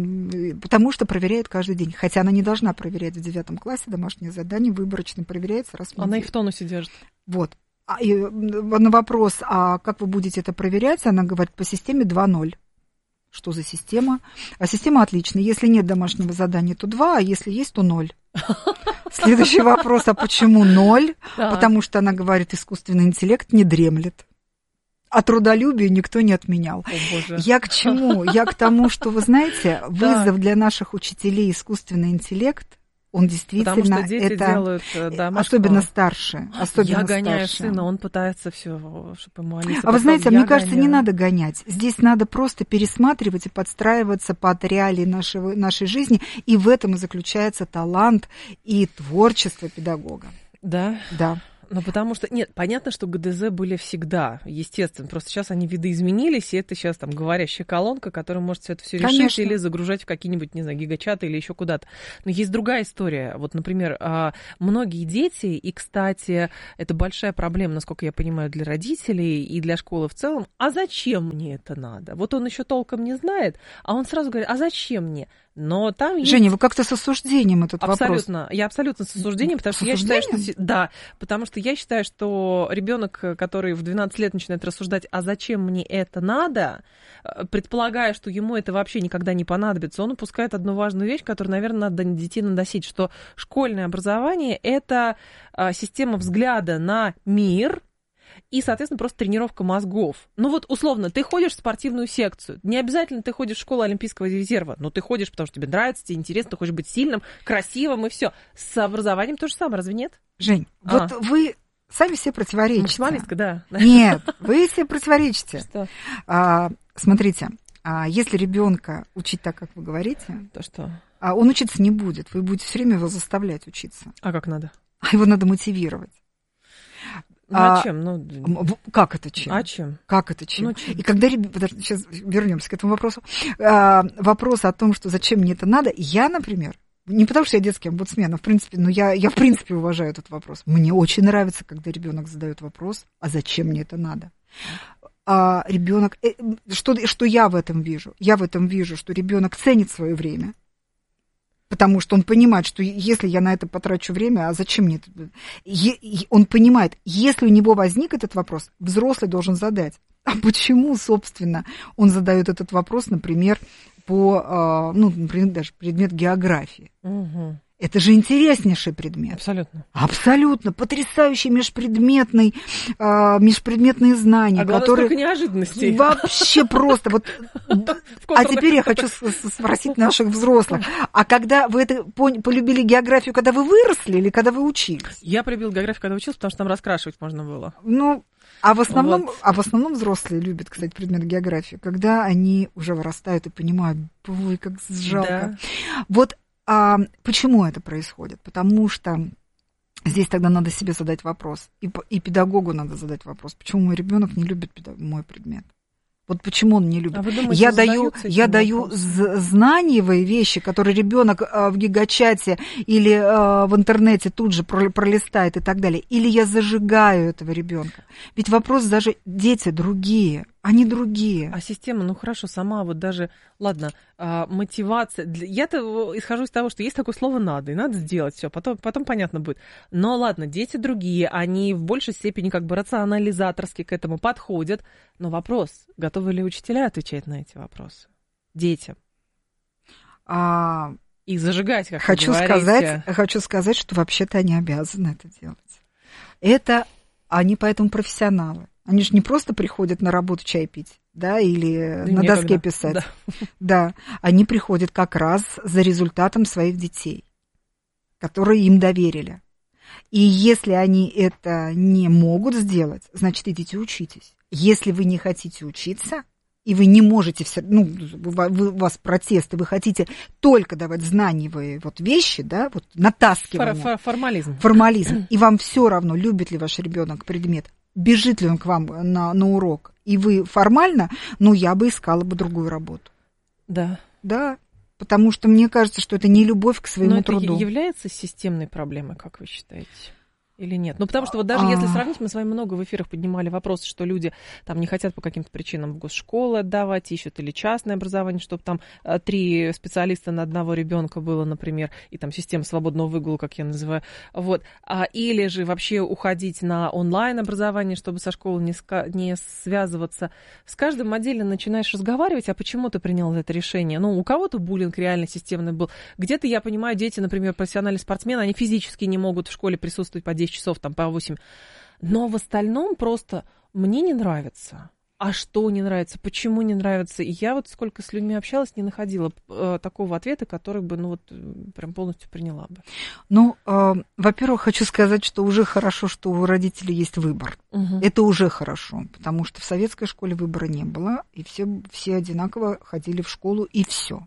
потому что проверяет каждый день. Хотя она не должна проверять в девятом классе, домашнее задание выборочно проверяется раз в неделю. Она их в тонусе держит. Вот. И на вопрос, а как вы будете это проверять, она говорит, по системе два ноль. Что за система? А система отличная. Если нет домашнего задания, то два, а если есть, то ноль. Следующий вопрос, а почему ноль? Так. Потому что она говорит, искусственный интеллект не дремлет. А трудолюбие никто не отменял. О, Боже. Я к чему? Я к тому, что, вы знаете, вызов для наших учителей искусственный интеллект, Он действительно, потому что дети это делают, да, особенно старше, особенно я гоняю старше. сына, он пытается все, чтобы ему Алиса. А вы знаете, мне кажется, гоняю. не надо гонять. Здесь надо просто пересматривать и подстраиваться под реалии нашего, нашей жизни, и в этом и заключается талант и творчество педагога. Да? Да. Ну, потому что, нет, понятно, что ГДЗ были всегда, естественно, просто сейчас они видоизменились, и это сейчас там говорящая колонка, которая может все это все решить. Конечно. Или загружать в какие-нибудь, не знаю, гигачаты или еще куда-то. Но есть другая история. Вот, например, многие дети, и, кстати, это большая проблема, насколько я понимаю, для родителей и для школы в целом, а зачем мне это надо? Вот он еще толком не знает, а он сразу говорит, а зачем мне? Но там есть... Женя, вы как-то с осуждением этот абсолютно, вопрос. Я абсолютно с осуждением, потому что я считаю, что... Да, потому что я считаю, что ребенок, который в двенадцать лет начинает рассуждать, а зачем мне это надо, предполагая, что ему это вообще никогда не понадобится, он упускает одну важную вещь, которую, наверное, надо детей надосить, что школьное образование – это система взгляда на мир, и, соответственно, просто тренировка мозгов. Ну вот, условно, ты ходишь в спортивную секцию. Не обязательно ты ходишь в школу Олимпийского резерва, но ты ходишь, потому что тебе нравится, тебе интересно, ты хочешь быть сильным, красивым, и все. С образованием то же самое, разве нет? Жень, а. вот вы сами себе противоречите. Максималистка, да. Нет, вы себе противоречите. Что? А, смотрите, а если ребенка учить так, как вы говорите, то что? А он учиться не будет. Вы будете все время его заставлять учиться. А как надо? А его надо мотивировать. Ну, а, а чем? Ну, как это чем? А чем? Как это чем? Ну, чем? И когда ребята... Подожди, сейчас вернемся к этому вопросу. А, вопрос о том, что зачем мне это надо, я, например, не потому что я детский омбудсмен, а в принципе, но я, я в принципе уважаю этот вопрос. Мне очень нравится, когда ребенок задает вопрос, а зачем мне это надо? А ребенок... Что, что я в этом вижу? Я в этом вижу, что ребенок ценит свое время. Потому что он понимает, что если я на это потрачу время, а зачем мне это? Он понимает, если у него возник этот вопрос, взрослый должен задать. А почему, собственно, он задает этот вопрос, например, по, ну, например, даже предмет географии? Угу. Это же интереснейший предмет. Абсолютно. Абсолютно. Потрясающий межпредметный, э, межпредметные знания. А главное, которые... сколько неожиданностей. Вообще просто. Вот... А теперь я хочу спросить наших взрослых. А когда вы это полюбили географию, когда вы выросли или когда вы учились? Я полюбила географию, когда училась, потому что там раскрашивать можно было. Ну, а в основном, вот. а в основном взрослые любят, кстати, предмет географии, когда они уже вырастают и понимают, ой, как жалко. Да. Вот. А почему это происходит? Потому что здесь тогда надо себе задать вопрос. И, и педагогу надо задать вопрос. Почему мой ребенок не любит мой предмет? Вот почему он не любит. А вы думаете, я даю, я даю знаниевые вещи, которые ребенок в гигачате или в интернете тут же пролистает и так далее. Или я зажигаю этого ребенка. Ведь вопрос даже дети другие. Они другие. А система, ну хорошо, сама вот даже, ладно, а, мотивация. Я-то исхожу из того, что есть такое слово «надо», и надо сделать все, потом, потом понятно будет. Но ладно, дети другие, они в большей степени как бы рационализаторски к этому подходят. Но вопрос, готовы ли учителя отвечать на эти вопросы детям? А... И зажигать, как хочу вы говорите. сказать, хочу сказать, что вообще-то они обязаны это делать. Это они поэтому профессионалы. Они же не просто приходят на работу чай пить, да, или да на доске писать. Да. да, они приходят как раз за результатом своих детей, которые им доверили. И если они это не могут сделать, значит, идите учитесь. Если вы не хотите учиться, и вы не можете, все, ну, у вас протесты, вы хотите только давать знаниевые вот вещи, да, вот натаскивание. Фор- формализм. Формализм. И вам все равно, любит ли ваш ребенок предмет, бежит ли он к вам на, на урок, и вы формально, ну, я бы искала бы другую работу. Да. Да, потому что мне кажется, что это не любовь к своему Но труду. Но это является системной проблемой, как вы считаете? Или нет? Ну, потому что вот даже если сравнить, мы с вами много в эфирах поднимали вопросы, что люди там не хотят по каким-то причинам в госшколы отдавать, ищут или частное образование, чтобы там три специалиста на одного ребенка было, например, и там система свободного выгула, как я называю, вот. А, или же вообще уходить на онлайн-образование, чтобы со школы не, ска- не связываться. С каждым отдельно начинаешь разговаривать, а почему ты принял это решение? Ну, у кого-то буллинг реально системный был. Где-то, я понимаю, дети, например, профессиональные спортсмены, они физически не могут в школе присутствовать по десять часов, там, по восемь. Но в остальном просто мне не нравится. а что не нравится, почему не нравится. И я вот сколько с людьми общалась, не находила э, такого ответа, который бы, ну вот, прям полностью приняла бы. Ну, э, во-первых, хочу сказать, что уже хорошо, что у родителей есть выбор. Угу. Это уже хорошо, потому что в советской школе выбора не было, и все, все одинаково ходили в школу, и все.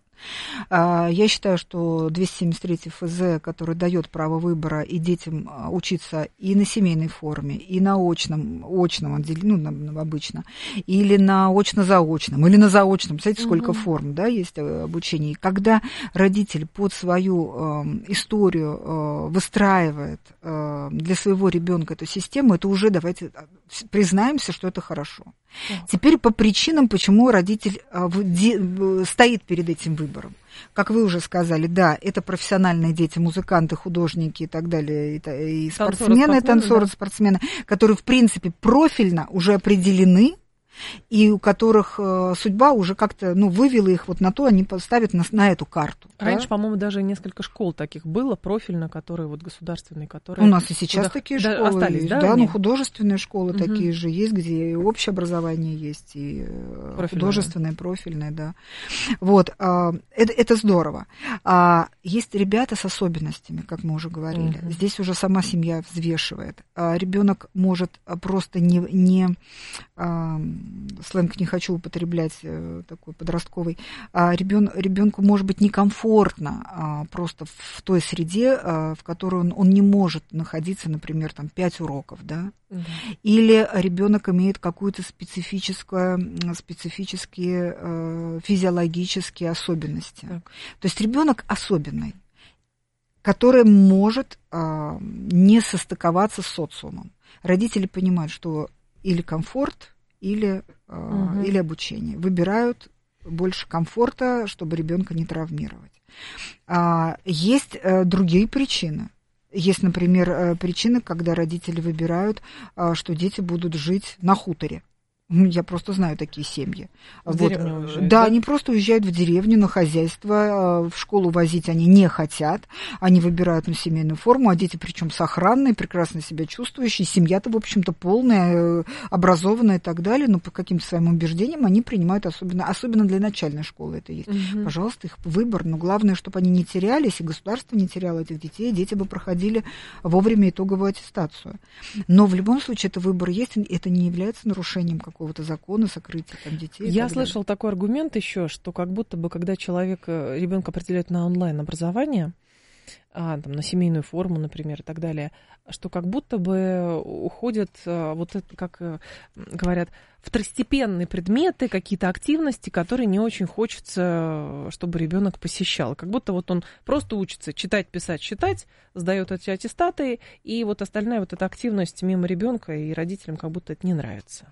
Я считаю, что двести семьдесят третий эф зэ, который дает право выбора и детям учиться и на семейной форме, и на очном, очном отделении, ну, обычно, или на очно-заочном, или на заочном, представляете, сколько угу. форм, да, есть обучение. И когда родитель под свою э, историю э, выстраивает э, для своего ребенка эту систему, это уже, давайте признаемся, что это хорошо. Так. Теперь по причинам, почему родитель э, в, де, стоит перед этим выбором. Как вы уже сказали, да, это профессиональные дети, музыканты, художники и так далее, и, и спортсмены, танцоры, да. спортсмены, которые, в принципе, профильно уже определены, и у которых э, судьба уже как-то, ну, вывела их вот на то, они поставят на, на эту карту. Раньше, да? По-моему, даже несколько школ таких было, профильно, которые вот государственные, которые... У нас и сейчас куда... такие да, школы остались, есть, да, да, ну, художественные школы угу. такие же есть, где и общее образование есть, и профильное. Художественное, профильное, да. Вот, э, это, это здорово. А есть ребята с особенностями, как мы уже говорили. Угу. Здесь уже сама семья взвешивает. А ребенок может просто не... не а, сленг не хочу употреблять, такой подростковый, а ребен, ребенку может быть некомфортно а, просто в той среде, а, в которой он, он не может находиться, например, там пять уроков, да, mm-hmm. или ребенок имеет какую-то специфическую, специфические а, физиологические особенности. Mm-hmm. То есть ребенок особенный, который может а, не состыковаться с социумом. Родители понимают, что или комфорт, Или, угу. или обучение. Выбирают больше комфорта, чтобы ребенка не травмировать. Есть другие причины. Есть, например, причины, когда родители выбирают, что дети будут жить на хуторе. Я просто знаю такие семьи. В вот. деревню уезжают, да, да, они просто уезжают в деревню на хозяйство, в школу возить они не хотят, они выбирают ну, семейную форму, а дети причем сохранные, прекрасно себя чувствующие, семья-то, в общем-то, полная, образованная и так далее, но по каким-то своим убеждениям они принимают, особенно, особенно для начальной школы это есть. Угу. Пожалуйста, их выбор, но главное, чтобы они не терялись, и государство не теряло этих детей, дети бы проходили вовремя итоговую аттестацию. Но в любом случае это выбор есть, и это не является нарушением какого-то закона, сокрытия там детей. Я слышала такой аргумент еще, что как будто бы, когда человек, ребенка определяет на онлайн-образование, а, там, на семейную форму, например, и так далее, что как будто бы уходят, вот это, как говорят, второстепенные предметы, какие-то активности, которые не очень хочется, чтобы ребенок посещал. Как будто вот он просто учится читать, писать, считать, сдает эти аттестаты, и вот остальная вот эта активность мимо ребенка, и родителям как будто это не нравится.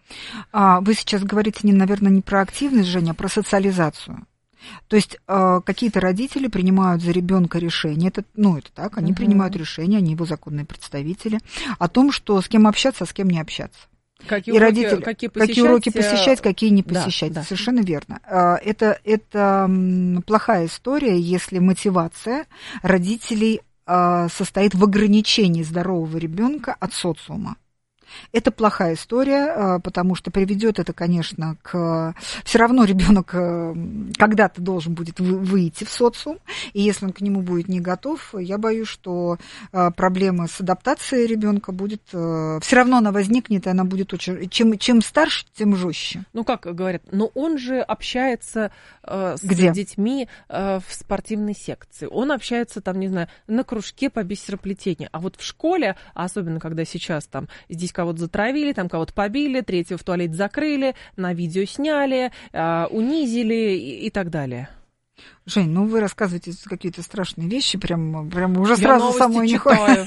А вы сейчас говорите, не, наверное, не про активность, Женя, а про социализацию. То есть э, какие-то родители принимают за ребенка решение, это, ну, это так, они uh-huh. принимают решение, они его законные представители, о том, что с кем общаться, а с кем не общаться. Какие и уроки, родители, какие, какие уроки посещать, какие не посещать. Да, да. Совершенно верно. Это, это плохая история, если мотивация родителей состоит в ограничении здорового ребенка от социума. Это плохая история, потому что приведет это, конечно, к... Все равно ребенок когда-то должен будет выйти в социум, и если он к нему будет не готов, я боюсь, что проблема с адаптацией ребенка будет... Все равно она возникнет, и она будет очень... Чем, чем старше, тем жестче. Ну, как говорят, но он же общается с Где? детьми в спортивной секции. Он общается, там, не знаю, на кружке по бисероплетению. А вот в школе, особенно когда сейчас там здесь кого-то затравили, там кого-то побили, третьего в туалете закрыли, на видео сняли, э, унизили и, и так далее. Жень, ну вы рассказываете какие-то страшные вещи, прям, прям уже сразу самой не читаю.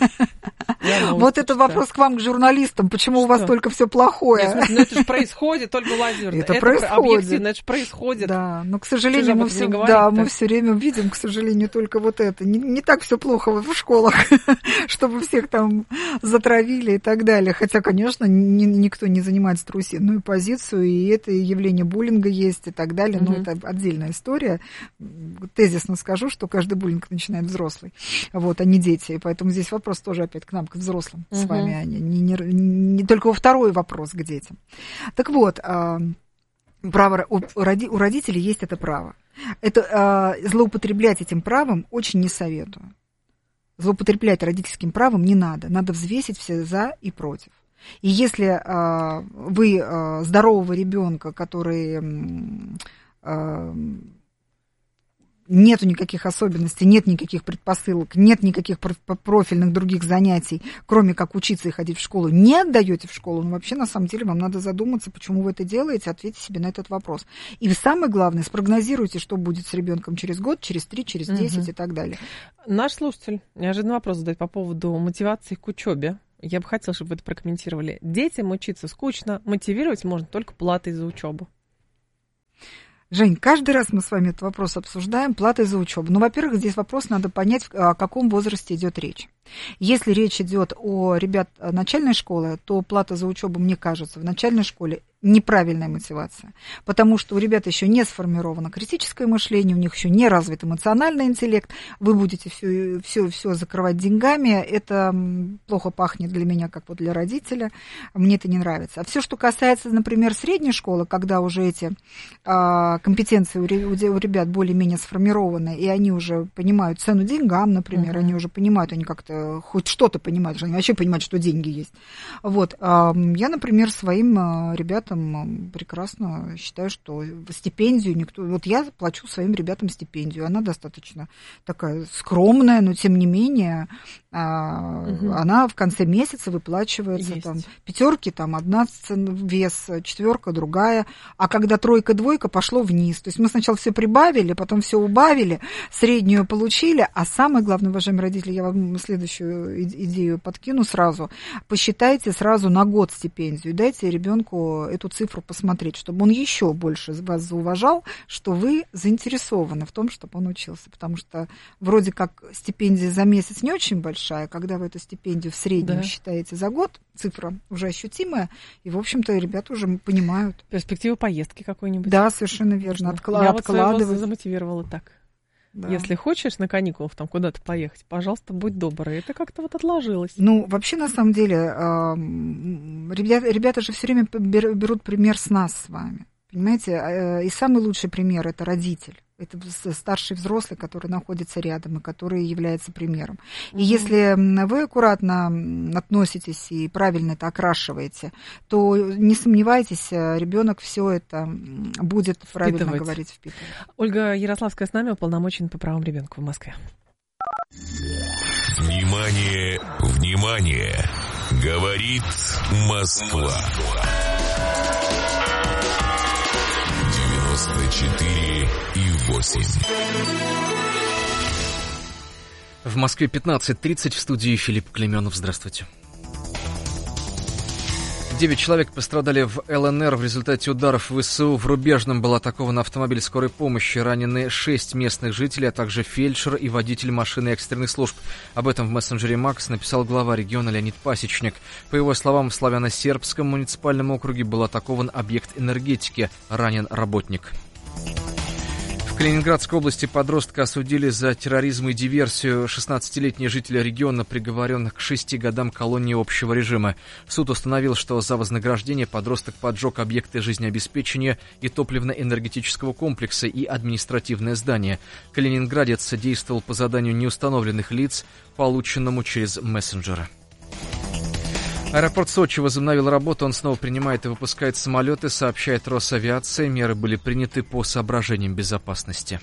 Вот это вопрос к вам, к журналистам, почему у вас только все плохое? Нет, ну это же происходит, только Владимир. Это происходит. Объективно, это же происходит. Да, но, к сожалению, мы все, да, мы все время видим, к сожалению, только вот это. Не, не так все плохо в школах, чтобы всех там затравили и так далее. Хотя, конечно, ни, никто не занимает страусиную позицию, и это явление буллинга есть и так далее, но это отдельная история. Тезисно скажу, что каждый буллинг начинает взрослый, вот, а не дети. И поэтому здесь вопрос тоже опять к нам, к взрослым uh-huh. с вами, а не, не, не, не только во второй вопрос к детям. Так вот, Право, у, роди, у родителей есть это право. Это, э, злоупотреблять этим правом очень не советую. Злоупотреблять родительским правом не надо. Надо взвесить все за и против. И если э, вы э, здорового ребенка, который... Э, нету никаких особенностей, нет никаких предпосылок, нет никаких профильных других занятий, кроме как учиться и ходить в школу, не отдаете в школу, ну, вообще, на самом деле, вам надо задуматься, почему вы это делаете, ответьте себе на этот вопрос. И самое главное, спрогнозируйте, что будет с ребенком через год, через три, через десять угу. и так далее. Наш слушатель неожиданный вопрос задает по поводу мотивации к учебе. Я бы хотела, чтобы вы это прокомментировали. Детям учиться скучно, мотивировать можно только платой за учебу. Жень, каждый раз мы с вами этот вопрос обсуждаем, платой за учебу. Ну, во-первых, здесь вопрос надо понять, о каком возрасте идет речь. Если речь идет о ребят начальной школы, то плата за учебу, мне кажется, в начальной школе неправильная мотивация, потому что у ребят еще не сформировано критическое мышление, у них еще не развит эмоциональный интеллект, вы будете все, все, все закрывать деньгами, это плохо пахнет для меня, как вот для родителя, мне это не нравится. А все, что касается, например, средней школы, когда уже эти а, компетенции у, у ребят более-менее сформированы, и они уже понимают цену деньгам, например, uh-huh. они уже понимают, они как-то хоть что-то понимают, что они вообще понимают, что деньги есть. Вот. А, я, например, своим ребятам прекрасно считаю, что стипендию никто... Вот я плачу своим ребятам стипендию. Она достаточно такая скромная, но тем не менее угу. она в конце месяца выплачивается. Там, пятерки, там одна вес, четверка другая. А когда тройка, двойка, пошло вниз. То есть мы сначала все прибавили, потом все убавили, среднюю получили. А самое главное, уважаемые родители, я вам следующую идею подкину сразу. Посчитайте сразу на год стипендию. Дайте ребенку эту цифру посмотреть, чтобы он еще больше вас зауважал, что вы заинтересованы в том, чтобы он учился. Потому что вроде как стипендия за месяц не очень большая, когда вы эту стипендию в среднем да. считаете за год, цифра уже ощутимая, и, в общем-то, ребята уже понимают. Перспектива поездки какой-нибудь. Да, совершенно верно. Откла- Я откладывать. вот своего замотивировала так. Да. Если хочешь на каникулах там куда-то поехать, пожалуйста, будь добрый. Это как-то вот отложилось. Ну, вообще, на самом деле, э, ребята, ребята же все время берут пример с нас с вами. Понимаете? И самый лучший пример – это родитель. Это старший взрослый, который находится рядом и который является примером. И mm-hmm. если вы аккуратно относитесь и правильно это окрашиваете, то не сомневайтесь, ребенок все это будет правильно впитывать. говорить, впитывать. Ольга Ярославская с нами, уполномоченная по правам ребенка в Москве. Внимание, внимание! Говорит Москва. девяносто четыре и восемь. В Москве пятнадцать тридцать, в студии Филипп Клеменов. Здравствуйте. Девять человек пострадали в ЛНР в результате ударов ВСУ. В Рубежном был атакован автомобиль скорой помощи. Ранены шесть местных жителей, а также фельдшер и водитель машины экстренных служб. Об этом в мессенджере Макс написал глава региона Леонид Пасечник. По его словам, в Славяно-Сербском муниципальном округе был атакован объект энергетики. Ранен работник. В Калининградской области подростка осудили за терроризм и диверсию. шестнадцатилетний житель региона приговорен к шести годам колонии общего режима. Суд установил, что за вознаграждение подросток поджег объекты жизнеобеспечения и топливно-энергетического комплекса и административное здание. Калининградец действовал по заданию неустановленных лиц, полученному через мессенджеры. Аэропорт Сочи возобновил работу, он снова принимает и выпускает самолеты, сообщает Росавиация. Меры были приняты по соображениям безопасности.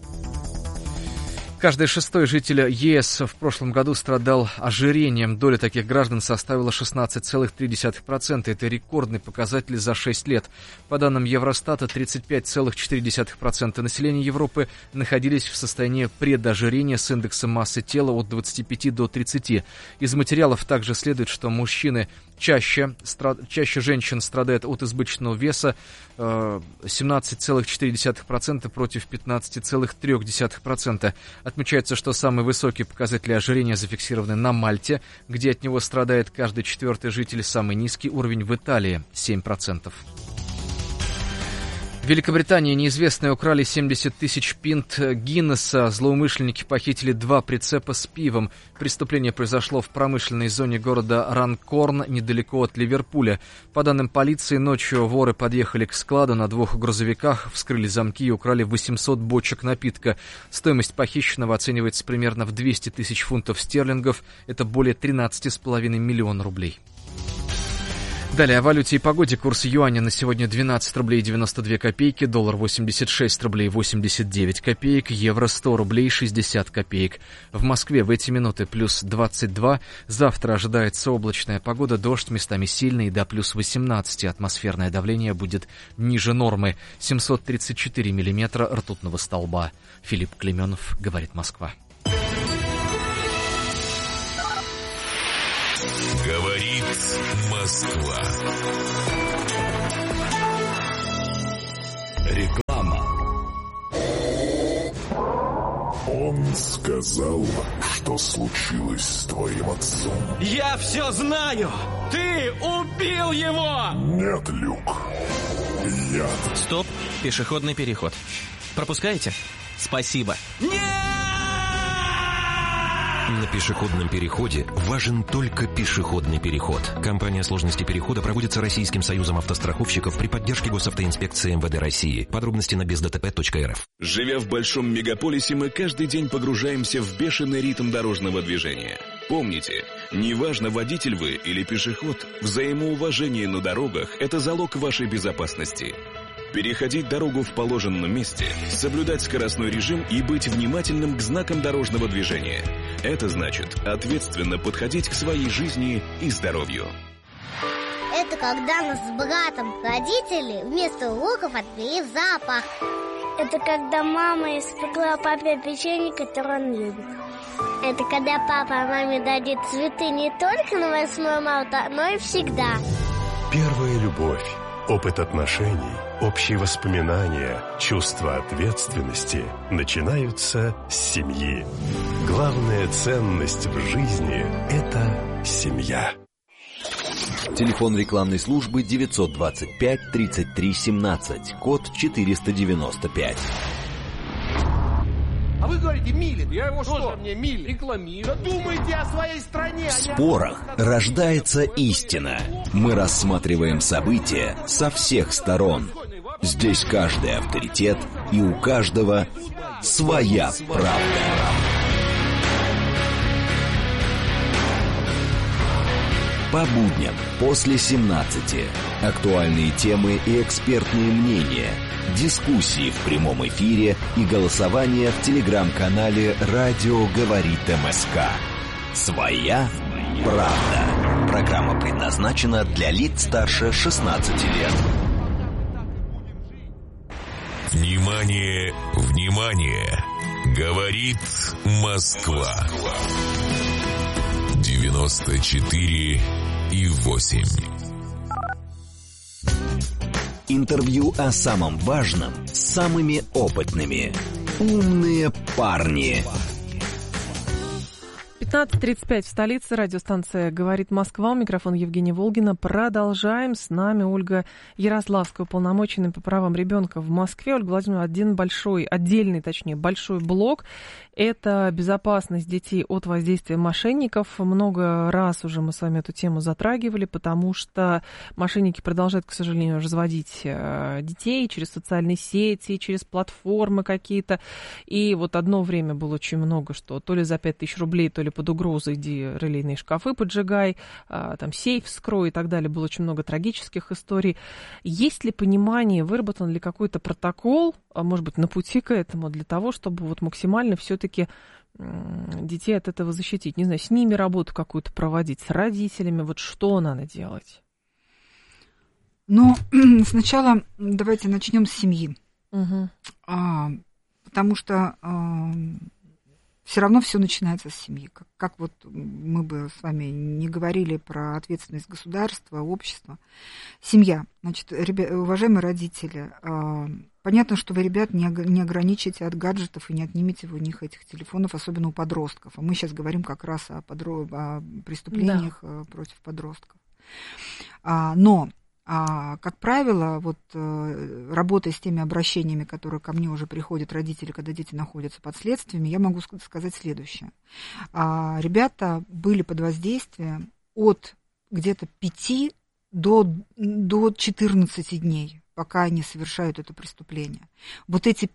Каждый шестой житель ЕС в прошлом году страдал ожирением. Доля таких граждан составила шестнадцать целых три десятых процента. Это рекордный показатель за шесть лет. По данным Евростата, тридцать пять целых четыре десятых процента населения Европы находились в состоянии предожирения с индексом массы тела от двадцати пяти до тридцати. Из материалов также следует, что мужчины чаще, страд... чаще женщин страдают от избыточного веса, э, семнадцать целых четыре десятых процента против пятнадцать целых три десятых процента. Отмечается, что самые высокие показатели ожирения зафиксированы на Мальте, где от него страдает каждый четвертый житель. Самый низкий уровень в Италии – семь процентов. В Великобритании неизвестные украли семьдесят тысяч пинт Гиннесса. Злоумышленники похитили два прицепа с пивом. Преступление произошло в промышленной зоне города Ранкорн, недалеко от Ливерпуля. По данным полиции, ночью воры подъехали к складу на двух грузовиках, вскрыли замки и украли восемьсот бочек напитка. Стоимость похищенного оценивается примерно в двести тысяч фунтов стерлингов. Это более тринадцать с половиной миллионов рублей. Далее о валюте и погоде. Курс юаня на сегодня двенадцать рублей девяносто две копейки, доллар восемьдесят шесть рублей восемьдесят девять копеек, евро сто рублей шестьдесят копеек. В Москве в эти минуты плюс двадцать два. Завтра ожидается облачная погода, дождь местами сильный до плюс восемнадцать. Атмосферное давление будет ниже нормы. семьсот тридцать четыре миллиметра ртутного столба. Филипп Клеменов, говорит Москва. Говорит Москва. Реклама. Он сказал, что случилось с твоим отцом. Я все знаю! Ты убил его! Нет, Люк. Я... Стоп, пешеходный переход. Пропускаете? Спасибо. Нет! На пешеходном переходе важен только пешеходный переход. Кампания сложности перехода проводится Российским союзом автостраховщиков при поддержке госавтоинспекции эм вэ дэ России. Подробности на без дэ тэ пэ точка эр эф. Живя в большом мегаполисе, мы каждый день погружаемся в бешеный ритм дорожного движения. Помните, неважно, водитель вы или пешеход, взаимоуважение на дорогах – это залог вашей безопасности. Переходить дорогу в положенном месте, соблюдать скоростной режим и быть внимательным к знакам дорожного движения. Это значит ответственно подходить к своей жизни и здоровью. Это когда нас с братом родители вместо уроков отвели в зоопарк. Это когда мама испекла папе печенье, которое он любит. Это когда папа маме дадит цветы не только на восьмое марта, но и всегда. Первая любовь, опыт отношений, общие воспоминания, чувство ответственности начинаются с семьи. Главная ценность в жизни – это семья. Телефон рекламной службы девятьсот двадцать пять тридцать три семнадцать, код четыреста девяносто пять. А вы говорите, Милин, я его что? Тоже мне Милин рекламирую. Да думайте о своей стране. В спорах рождается истина. Мы рассматриваем события со всех сторон. Здесь каждый авторитет, и у каждого своя правда. По будням после семнадцати. Актуальные темы и экспертные мнения. Дискуссии в прямом эфире и голосование в телеграм-канале «Радио говорит МСК». Своя правда. Программа предназначена для лиц старше шестнадцати лет. Внимание, внимание! Говорит Москва. девяносто четыре и восемь. Интервью о самом важном с самыми опытными. Умные парни. пятнадцать тридцать пять в столице. Радиостанция «Говорит Москва». У микрофона Евгения Волгина. Продолжаем. С нами Ольга Ярославская, уполномоченная по правам ребенка в Москве. Ольга Владимировна, один большой, отдельный, точнее, большой блок. Это безопасность детей от воздействия мошенников. Много раз уже мы с вами эту тему затрагивали, потому что мошенники продолжают, к сожалению, разводить детей через социальные сети, через платформы какие-то. И вот одно время было очень много, что то ли за пять тысяч рублей, то ли под угрозой иди релейные шкафы поджигай, там сейф вскрой и так далее. Было очень много трагических историй. Есть ли понимание, выработан ли какой-то протокол, может быть, на пути к этому, для того, чтобы вот максимально все-таки детей от этого защитить? Не знаю, с ними работу какую-то проводить, с родителями, вот что надо делать? Ну, сначала давайте начнем с семьи. Угу. А, потому что а, все равно все начинается с семьи. Как, как вот мы бы с вами не говорили про ответственность государства, общества. Семья. Значит, ребя, уважаемые родители, а, понятно, что вы ребят не, не ограничите от гаджетов и не отнимете у них этих телефонов, особенно у подростков. А мы сейчас говорим как раз о, подро... о преступлениях да. против подростков. А, но А, как правило, вот э, работая с теми обращениями, которые ко мне уже приходят родители, когда дети находятся под следствиями, я могу сказать следующее. А, ребята были под воздействием от где-то пяти до, до четырнадцати дней, пока они совершают это преступление. Вот эти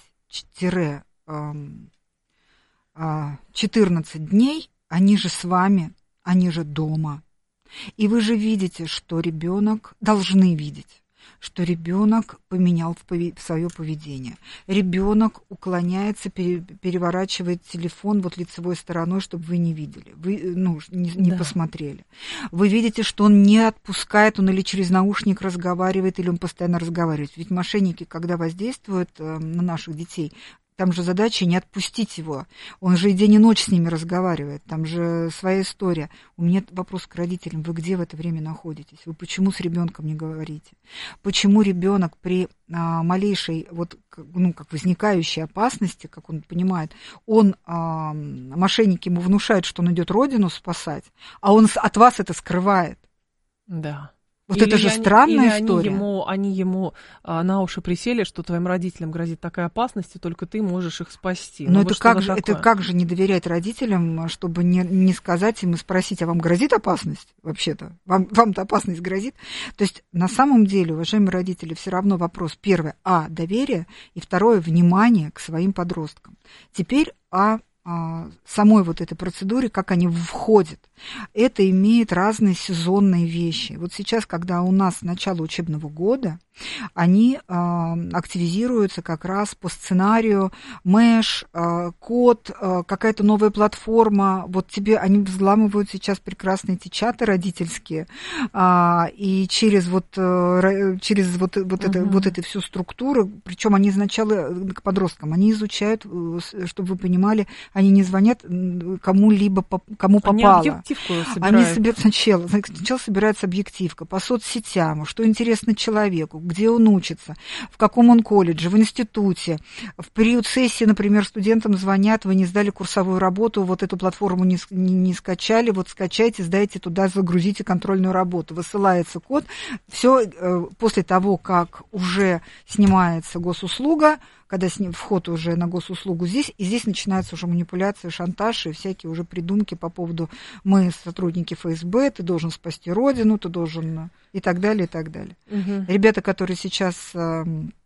пять-четырнадцать дней, они же с вами, они же дома. И вы же видите, что ребенок, должны видеть, что ребенок поменял в свое поведение. Ребенок уклоняется, переворачивает телефон вот лицевой стороной, чтобы вы не видели, вы ну, не, не да. посмотрели. Вы видите, что он не отпускает, он или через наушник разговаривает, или он постоянно разговаривает. Ведь мошенники, когда воздействуют на наших детей, там же задача не отпустить его. Он же и день и ночь с ними разговаривает. Там же своя история. У меня вопрос к родителям. Вы где в это время находитесь? Вы почему с ребенком не говорите? Почему ребенок при а, малейшей, вот, ну, как возникающей опасности, как он понимает, он, а, мошенники ему внушают, что он идет родину спасать, а он от вас это скрывает. Да. Вот или это же они, странная или история. Они ему, они ему а, на уши присели, что твоим родителям грозит такая опасность, и только ты можешь их спасти. Но ну, это, как же, это как же не доверять родителям, чтобы не, не сказать им и спросить, а вам грозит опасность вообще-то? Вам, вам-то опасность грозит? То есть на самом деле, уважаемые родители, все равно вопрос. Первое, а, доверие, и второе, внимание к своим подросткам. Теперь о самой вот этой процедуре, как они входят. Это имеет разные сезонные вещи. Вот сейчас, когда у нас начало учебного года, они э, активизируются как раз по сценарию Мэш, э, Код, э, какая-то новая платформа. Вот тебе они взламывают сейчас прекрасные эти чаты родительские, э, и через вот, э, через вот, вот, uh-huh. это, вот эту всю структуру, причем они сначала к подросткам, они изучают, чтобы вы понимали, они не звонят кому-либо, кому попало. Они объективку собирают. Они собирают сначала, сначала собирается объективка по соцсетям, что интересно человеку, где он учится, в каком он колледже, в институте. В период сессии, например, студентам звонят, вы не сдали курсовую работу, вот эту платформу не, не, не скачали, вот скачайте, сдайте туда, загрузите контрольную работу. Высылается код. Все после того, как уже снимается госуслуга, когда с ним вход уже на госуслугу здесь, и здесь начинаются уже манипуляции, шантаж и всякие уже придумки по поводу «мы сотрудники эф эс бэ, ты должен спасти родину, ты должен…» и так далее, и так далее. Угу. Ребята, которые сейчас э,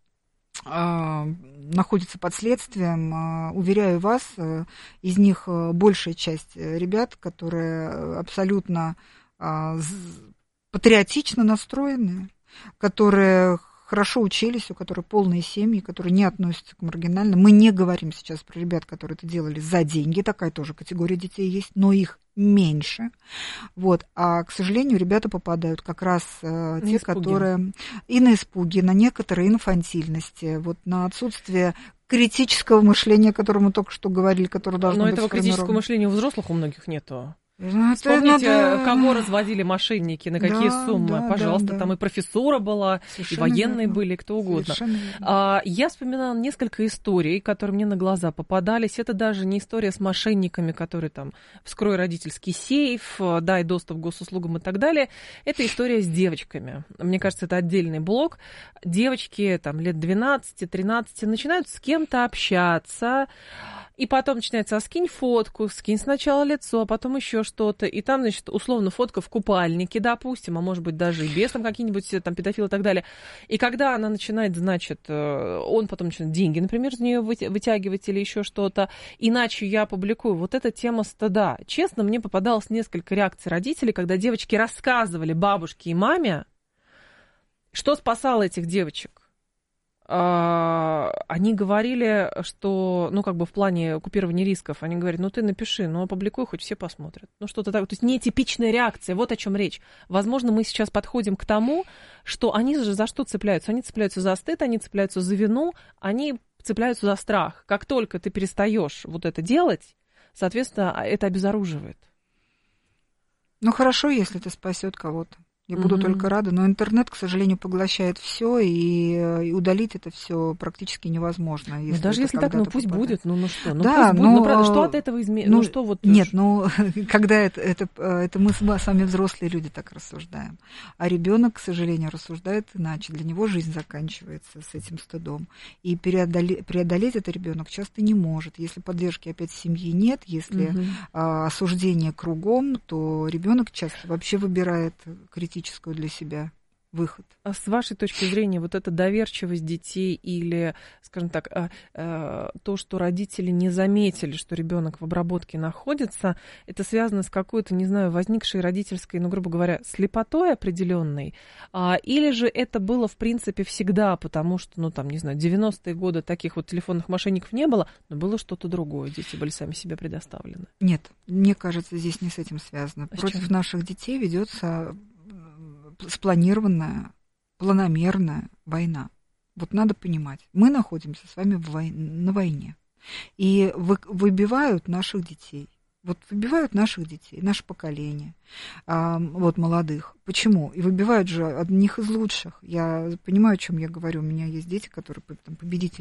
э, находятся под следствием, э, уверяю вас, э, из них э, большая часть ребят, которые абсолютно э, патриотично настроены, которые хорошо учились, у которых полные семьи, которые не относятся к маргинальным. Мы не говорим сейчас про ребят, которые это делали за деньги, такая тоже категория детей есть, но их меньше. Вот. А, к сожалению, ребята попадают как раз э, те, испуги. которые и на испуги, на некоторые инфантильности, вот, на отсутствие критического мышления, о котором мы только что говорили, которое должно но быть этого критического мышления у взрослых у многих нету. Ну, вспомните, надо... кого разводили мошенники, на какие да, суммы. Да, Пожалуйста, да, да. там и профессора была, совершенно и военные верно. Были, кто угодно. А, я вспоминала несколько историй, которые мне на глаза попадались. Это даже не история с мошенниками, которые там вскрой родительский сейф, дай доступ к госуслугам и так далее. Это история с девочками. Мне кажется, это отдельный блок. Девочки там лет двенадцать-тринадцать начинают с кем-то общаться. И потом начинается, а скинь фотку, скинь сначала лицо, а потом еще что-то. И там, значит, условно, фотка в купальнике, допустим, а может быть, даже и без там какие-нибудь там педофилы и так далее. И когда она начинает, значит, он потом начинает деньги, например, из нее вытягивать или еще что-то, иначе я публикую. Вот эта тема стыда. Честно, мне попадалось несколько реакций родителей, когда девочки рассказывали бабушке и маме, что спасало этих девочек. Они говорили, что, ну, как бы в плане купирования рисков, они говорят, ну, ты напиши, ну, опубликуй, хоть все посмотрят. Ну, что-то такое. То есть нетипичная реакция, вот о чем речь. Возможно, мы сейчас подходим к тому, что они же за что цепляются? Они цепляются за стыд, они цепляются за вину, они цепляются за страх. Как только ты перестаешь вот это делать, соответственно, это обезоруживает. Ну, хорошо, если это спасет кого-то. Я буду Мгм. только рада, но интернет, к сожалению, поглощает все, и, и удалить это все практически невозможно. Ну, Если даже это если так, ну когда-то пусть попадает. будет, ну, ну что, ну Да, пусть будет, но, ну, правда, что от этого изменится, ну, ну что вот... Нет, ну, когда это, это, это мы с вами взрослые люди так рассуждаем, а ребенок, к сожалению, рассуждает иначе, для него жизнь заканчивается с этим стыдом, и преодолеть, преодолеть это ребенок часто не может, если поддержки опять семьи нет, если Мгм. а, осуждение кругом, то ребенок часто вообще выбирает критическую для себя выход. А с вашей точки зрения, вот эта доверчивость детей или, скажем так, а, а, то, что родители не заметили, что ребенок в обработке находится, это связано с какой-то, не знаю, возникшей родительской, ну, грубо говоря, слепотой определенной, а, или же это было, в принципе, всегда, потому что, ну, там, не знаю, девяностые годы таких вот телефонных мошенников не было, но было что-то другое, дети были сами себе предоставлены. Нет, мне кажется, здесь не с этим связано. А с Против чем? наших детей ведется спланированная, планомерная война. Вот надо понимать, мы находимся с вами в вой... на войне. И вы... выбивают наших детей. Вот выбивают наших детей, наше поколение, а, вот молодых. Почему? И выбивают же одних из лучших. Я понимаю, о чем я говорю. У меня есть дети, которые там, победители